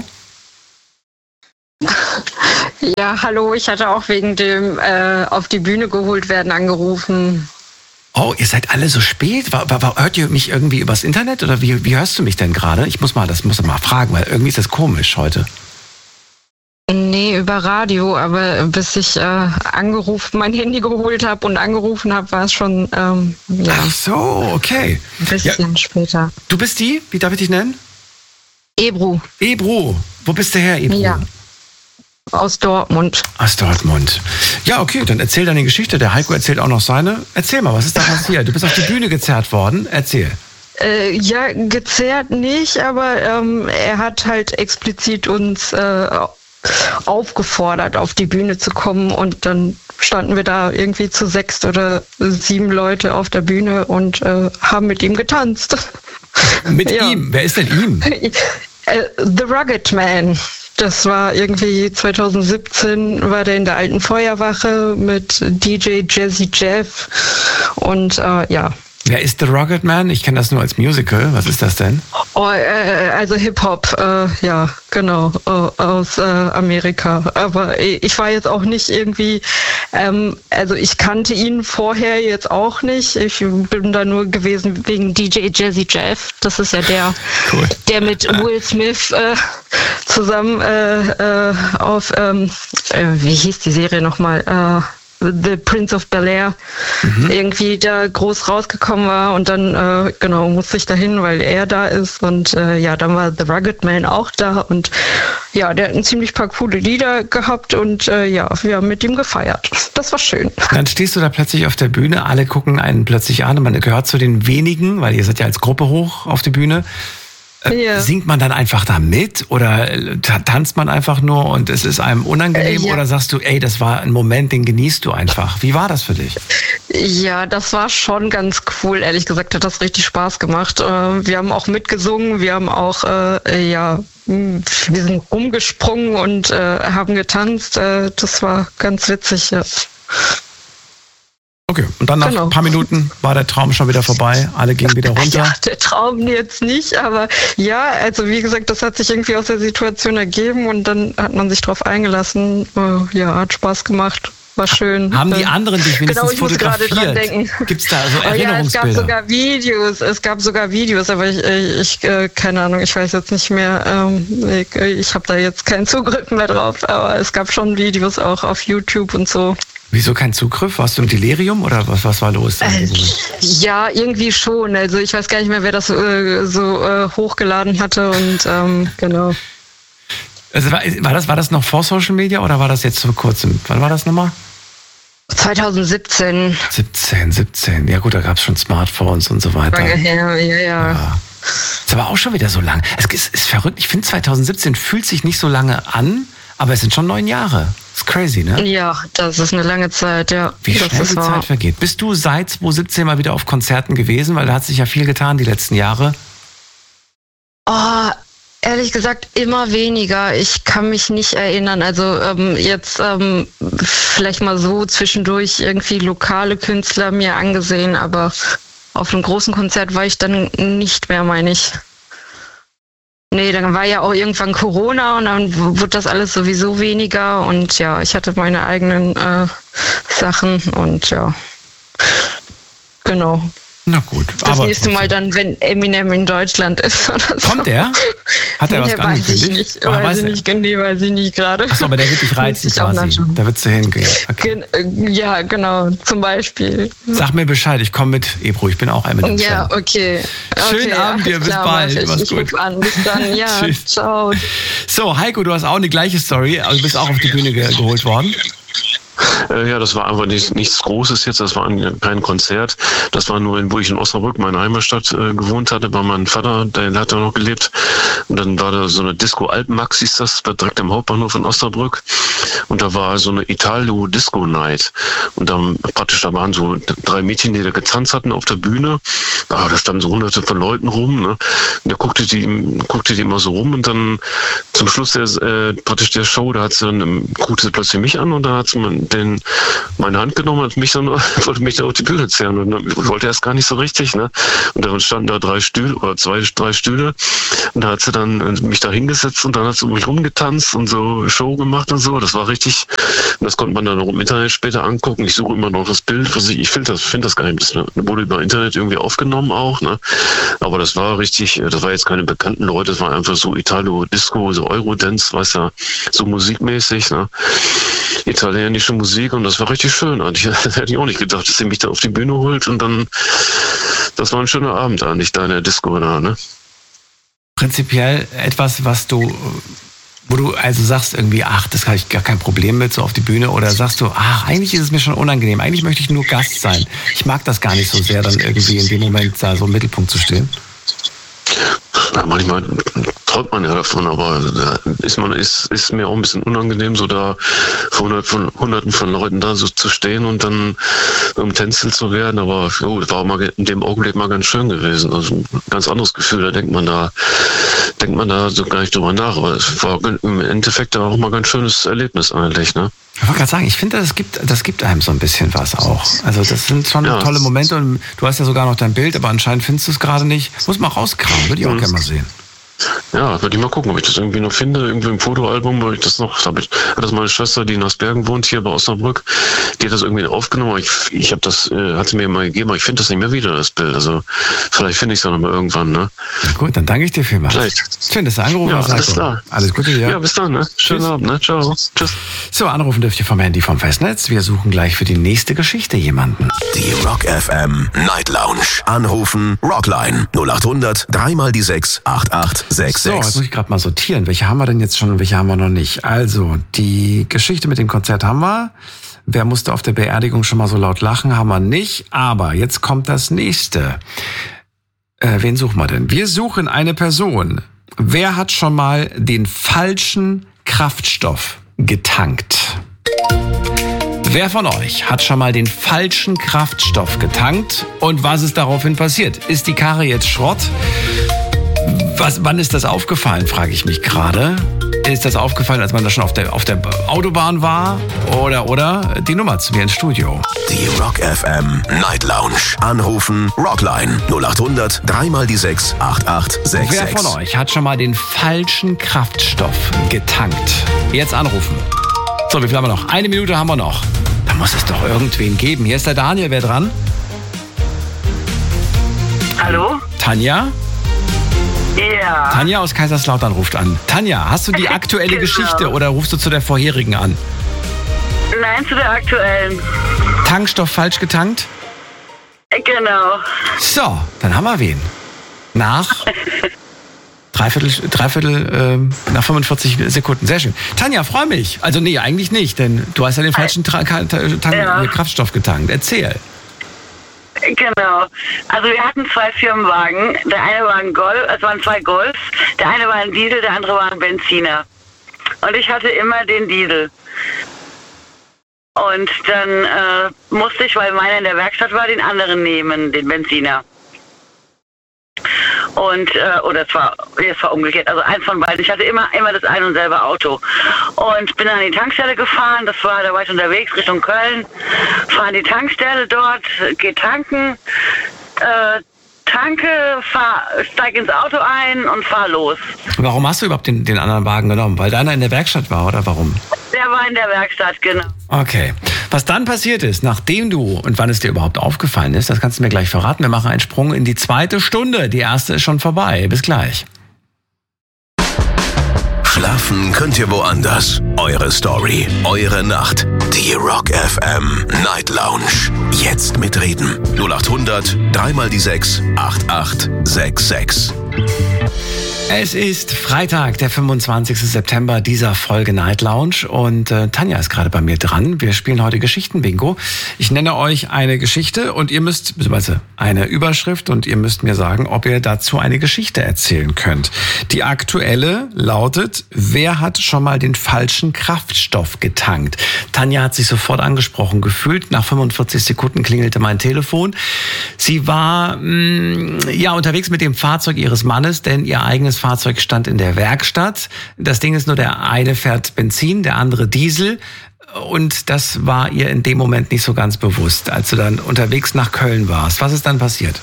Ja, hallo. Ich hatte auch wegen dem äh, auf die Bühne geholt werden angerufen. Oh, ihr seid alle so spät? War, war, war, hört ihr mich irgendwie übers Internet oder wie, wie hörst du mich denn gerade? Ich muss mal, das muss ich mal fragen, weil irgendwie ist das komisch heute. Nee, über Radio, aber bis ich äh, angerufen, mein Handy geholt habe und angerufen habe, war es schon, ähm, ja. Ach so, okay. Ein bisschen ja. später. Du bist die? Wie darf ich dich nennen? Ebru. Ebru. Wo bist du her, Ebru? Ja. Aus Dortmund. Aus Dortmund. Ja, okay, dann erzähl deine Geschichte. Der Heiko erzählt auch noch seine. Erzähl mal, was ist da passiert? Du bist auf die Bühne gezerrt worden. Erzähl. Äh, ja, gezerrt nicht, aber ähm, er hat halt explizit uns äh, aufgefordert, auf die Bühne zu kommen und dann standen wir da irgendwie zu sechs oder sieben Leute auf der Bühne und äh, haben mit ihm getanzt. Mit ja. ihm? Wer ist denn ihm? The Rugged Man. Das war irgendwie zwanzig siebzehn, war der in der alten Feuerwache mit D J Jazzy Jeff und äh, ja. Wer ist The Rugged Man? Ich kenne das nur als Musical. Was ist das denn? Oh, äh, also Hip-Hop, äh, ja, genau, äh, aus äh, Amerika. Aber ich war jetzt auch nicht irgendwie, ähm, also ich kannte ihn vorher jetzt auch nicht. Ich bin da nur gewesen wegen D J Jazzy Jeff. Das ist ja der, cool. der mit Will Smith äh, zusammen äh, äh, auf, ähm, äh, wie hieß die Serie nochmal? Äh, The Prince of Bel-Air mhm. irgendwie da groß rausgekommen war und dann äh, genau musste ich dahin, weil er da ist und äh, ja, dann war The Rugged Man auch da und ja, der hat ein ziemlich paar coole Lieder gehabt und äh, ja, wir haben mit ihm gefeiert. Das war schön. Dann stehst du da plötzlich auf der Bühne, alle gucken einen plötzlich an und man gehört zu den wenigen, weil ihr seid ja als Gruppe hoch auf die Bühne. Ja. Singt man dann einfach da mit oder tanzt man einfach nur und es ist einem unangenehm äh, ja. oder sagst du, ey, das war ein Moment, den genießt du einfach? Wie war das für dich? Ja, das war schon ganz cool. Ehrlich gesagt hat das richtig Spaß gemacht. Wir haben auch mitgesungen, wir haben auch, äh, ja, wir sind rumgesprungen und äh, haben getanzt. Das war ganz witzig, ja. Okay, und dann nach genau. ein paar Minuten war der Traum schon wieder vorbei, alle gingen wieder runter. Ja, der Traum jetzt nicht, aber ja, also wie gesagt, das hat sich irgendwie aus der Situation ergeben und dann hat man sich drauf eingelassen. Ja, hat Spaß gemacht, war schön. Haben die anderen dich wenigstens genau, ich fotografiert? Muss gerade dran denken. Gibt's da so Erinnerungsbilder? Ja, es gab sogar Videos, es gab sogar Videos, aber ich, ich äh, keine Ahnung, ich weiß jetzt nicht mehr, ähm, ich, ich habe da jetzt keinen Zugriff mehr drauf, aber es gab schon Videos auch auf YouTube und so. Wieso kein Zugriff? Warst du im Delirium oder was, was war los? Äh, ja, irgendwie schon. Also ich weiß gar nicht mehr, wer das äh, so äh, hochgeladen hatte und ähm, genau. Also war, war, das, war das noch vor Social Media oder war das jetzt vor kurzem? Wann war das nochmal? zwanzig siebzehn. siebzehn, siebzehn. Ja gut, da gab es schon Smartphones und so weiter. Lange her, ja, ja. ja. Ist aber auch schon wieder so lang. Es ist, ist verrückt. Ich finde zwanzig siebzehn fühlt sich nicht so lange an, aber es sind schon neun Jahre. Das ist crazy, ne? Ja, das ist eine lange Zeit, ja. Wie schnell das die wahr. Zeit vergeht. Bist du seit zwanzig siebzehn mal wieder auf Konzerten gewesen? Weil da hat sich ja viel getan die letzten Jahre. Oh, ehrlich gesagt immer weniger. Ich kann mich nicht erinnern. Also ähm, jetzt ähm, vielleicht mal so zwischendurch irgendwie lokale Künstler mir angesehen, aber auf einem großen Konzert war ich dann nicht mehr, meine ich. Nee, dann war ja auch irgendwann Corona und dann wurde das alles sowieso weniger und ja, ich hatte meine eigenen äh, Sachen und ja, genau. Na gut. Das aber nächste Mal dann, wenn Eminem in Deutschland ist oder so. Kommt er? Hat er was nee, weiß ich nicht. Weiß, weiß ich nicht, nee, weiß ich nicht gerade. Achso, aber der wird dich reizen quasi. Da würdest du hingehen. Okay. Gen- ja, genau, zum Beispiel. Sag mir Bescheid, ich komme mit, Ebro, ich bin auch Eminem. Ja, okay. Schönen okay, Abend dir, bis klar, bald. Ich, Mach's ich gut. ruf an, bis dann, ja, ciao. So, Heiko, du hast auch eine gleiche Story, also du bist auch auf die Bühne ge- geholt worden. Äh, ja, das war einfach nicht, nichts Großes jetzt, das war ein, kein Konzert. Das war nur, in, wo ich in Osnabrück, meine Heimatstadt, äh, gewohnt hatte, bei meinem Vater, der hat da noch gelebt. Und dann war da so eine Disco Alpenmax, hieß das, direkt am Hauptbahnhof in Osnabrück. Und da war so eine Italo-Disco-Night. Und dann praktisch, da waren so drei Mädchen, die da getanzt hatten auf der Bühne. Ah, da standen so hunderte von Leuten rum, ne? Und da guckte die, guckte die immer so rum und dann zum Schluss der, äh, praktisch der Show, da hat sie dann, guckte sie plötzlich mich an und da hat sie den, meine Hand genommen und mich dann, wollte mich da auf die Bühne zerren und dann wollte erst gar nicht so richtig, ne? Und dann standen da drei Stühle oder zwei, drei Stühle und da hat sie dann mich da hingesetzt und dann hat sie um mich rumgetanzt und so Show gemacht und so. Das war richtig, das konnte man dann auch im Internet später angucken. Ich suche immer noch das Bild, was ich, ich finde das, finde das gar nicht, das wurde über Internet irgendwie aufgenommen auch, ne? Aber das war richtig, das war jetzt keine bekannten Leute, das war einfach so Italo-Disco, so Eurodance, weißt du, so musikmäßig, ne? Italienische Musik und das war richtig schön. Das hätte ich auch nicht gedacht, dass sie mich da auf die Bühne holt und dann, das war ein schöner Abend eigentlich da in der Disco da, ne? Prinzipiell etwas, was du, wo du also sagst irgendwie, ach, das habe ich gar kein Problem mit, so auf die Bühne, oder sagst du, ach, eigentlich ist es mir schon unangenehm, eigentlich möchte ich nur Gast sein. Ich mag das gar nicht so sehr, dann irgendwie in dem Moment da so im Mittelpunkt zu stehen. Ja, manchmal träumt man ja davon, aber da ist man ist ist mir auch ein bisschen unangenehm, so da vor hundert von, hunderten von Leuten da so zu stehen und dann umtänzelt zu werden. Aber jo, das war mal in dem Augenblick mal ganz schön gewesen. Also ein ganz anderes Gefühl. Da denkt man da denkt man da so gar nicht drüber nach. Aber es war im Endeffekt auch mal ein ganz schönes Erlebnis eigentlich, ne? Ich wollte gerade sagen, ich finde, das gibt, das gibt einem so ein bisschen was auch. Also das sind schon ja. tolle Momente und du hast ja sogar noch dein Bild, aber anscheinend findest du es gerade nicht. Muss mal rauskramen, würde ich auch mhm. gerne mal sehen. Ja, würde ich mal gucken, ob ich das irgendwie noch finde, irgendwie im Fotoalbum, wo ich das noch, habe ich, hat das meine Schwester, die in Asbergen wohnt, hier bei Osnabrück, die hat das irgendwie aufgenommen, aber ich, ich habe das, äh, hat sie mir mal gegeben, aber ich finde das nicht mehr wieder, das Bild, also vielleicht finde ich es dann mal irgendwann, ne? Ja, gut, dann danke ich dir vielmals. Vielleicht. Schön, dass du angerufen ja, hast. Alles klar. Alles Gute dir. Ja, bis dann, ne? Schönen Tschüss. Abend, ne? Ciao. Tschüss. So, anrufen dürft ihr vom Handy vom Festnetz. Wir suchen gleich für die nächste Geschichte jemanden. Die Rock F M Night Lounge. Anrufen Rockline null acht hundert drei mal die sechs acht acht sechs So, sechs. jetzt muss ich gerade mal sortieren. Welche haben wir denn jetzt schon und welche haben wir noch nicht? Also, die Geschichte mit dem Konzert haben wir. Wer musste auf der Beerdigung schon mal so laut lachen? Haben wir nicht. Aber jetzt kommt das nächste. Äh, wen suchen wir denn? Wir suchen eine Person. Wer hat schon mal den falschen Kraftstoff getankt? Wer von euch hat schon mal den falschen Kraftstoff getankt? Und was ist daraufhin passiert? Ist die Karre jetzt Schrott? Was, wann ist das aufgefallen, frage ich mich gerade. Ist das aufgefallen, als man da schon auf der, auf der Autobahn war? Oder, oder? Die Nummer zu mir ins Studio. Die Rock F M Night Lounge. Anrufen Rockline null acht hundert drei mal die sechs acht acht sechs sechs. Wer von euch hat schon mal den falschen Kraftstoff getankt? Jetzt anrufen. So, wie viel haben wir noch? Eine Minute haben wir noch. Da muss es doch irgendwen geben. Hier ist der Daniel. Wer dran? Hallo? Tanja? Ja. Tanja aus Kaiserslautern ruft an. Tanja, hast du die aktuelle genau. Geschichte oder rufst du zu der vorherigen an? Nein, zu der aktuellen. Tankstoff falsch getankt? Genau. So, dann haben wir wen. Nach Dreiviertel, Dreiviertel ähm, nach fünfundvierzig Sekunden. Sehr schön. Tanja, freu mich. Also nee, eigentlich nicht, denn du hast ja den falschen Tra- Tank- ja. Kraftstoff getankt. Erzähl. Genau. Also wir hatten zwei Firmenwagen. Der eine war ein Golf, es waren zwei Golfs. Der eine war ein Diesel, der andere war ein Benziner. Und ich hatte immer den Diesel. Und dann äh, musste ich, weil meiner in der Werkstatt war, den anderen nehmen, den Benziner. Und, äh, oder es war, es war umgekehrt, also eins von beiden. Ich hatte immer, immer das ein und selbe Auto. Und bin an die Tankstelle gefahren, das war, da war ich unterwegs Richtung Köln, fahre an die Tankstelle dort, geh tanken, äh, tanke, fahr, steig ins Auto ein und fahr los. Warum hast du überhaupt den, den anderen Wagen genommen? Weil deiner in der Werkstatt war, oder warum? Der war in der Werkstatt, genau. Okay. Was dann passiert ist, nachdem du und wann es dir überhaupt aufgefallen ist, das kannst du mir gleich verraten. Wir machen einen Sprung in die zweite Stunde. Die erste ist schon vorbei. Bis gleich. Schlafen könnt ihr woanders. Eure Story, eure Nacht. Die Rock F M Night Lounge. Jetzt mitreden. null acht hundert drei mal die sechs acht acht sechs sechs. Es ist Freitag, der fünfundzwanzigster September dieser Folge Night Lounge und äh, Tanja ist gerade bei mir dran. Wir spielen heute Geschichten-Bingo. Ich nenne euch eine Geschichte und ihr müsst, beziehungsweise eine Überschrift und ihr müsst mir sagen, ob ihr dazu eine Geschichte erzählen könnt. Die aktuelle lautet, wer hat schon mal den falschen Kraftstoff getankt? Tanja hat sich sofort angesprochen gefühlt. Nach fünfundvierzig Sekunden klingelte mein Telefon. Sie war mh, ja unterwegs mit dem Fahrzeug ihres Mannes, denn ihr eigenes Fahrzeug stand in der Werkstatt. Das Ding ist nur, der eine fährt Benzin, der andere Diesel. Und das war ihr in dem Moment nicht so ganz bewusst, als du dann unterwegs nach Köln warst. Was ist dann passiert?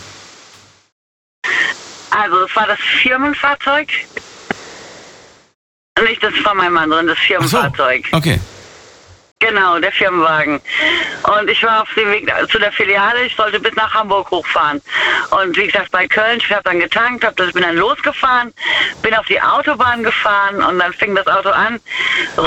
Also es war das Firmenfahrzeug. Nicht das von meinem Mann, sondern das Firmenfahrzeug. Ach so, okay. Genau, der Firmenwagen. Und ich war auf dem Weg zu der Filiale, ich sollte bis nach Hamburg hochfahren. Und wie gesagt, bei Köln, ich habe dann getankt, hab das, bin dann losgefahren, bin auf die Autobahn gefahren und dann fing das Auto an,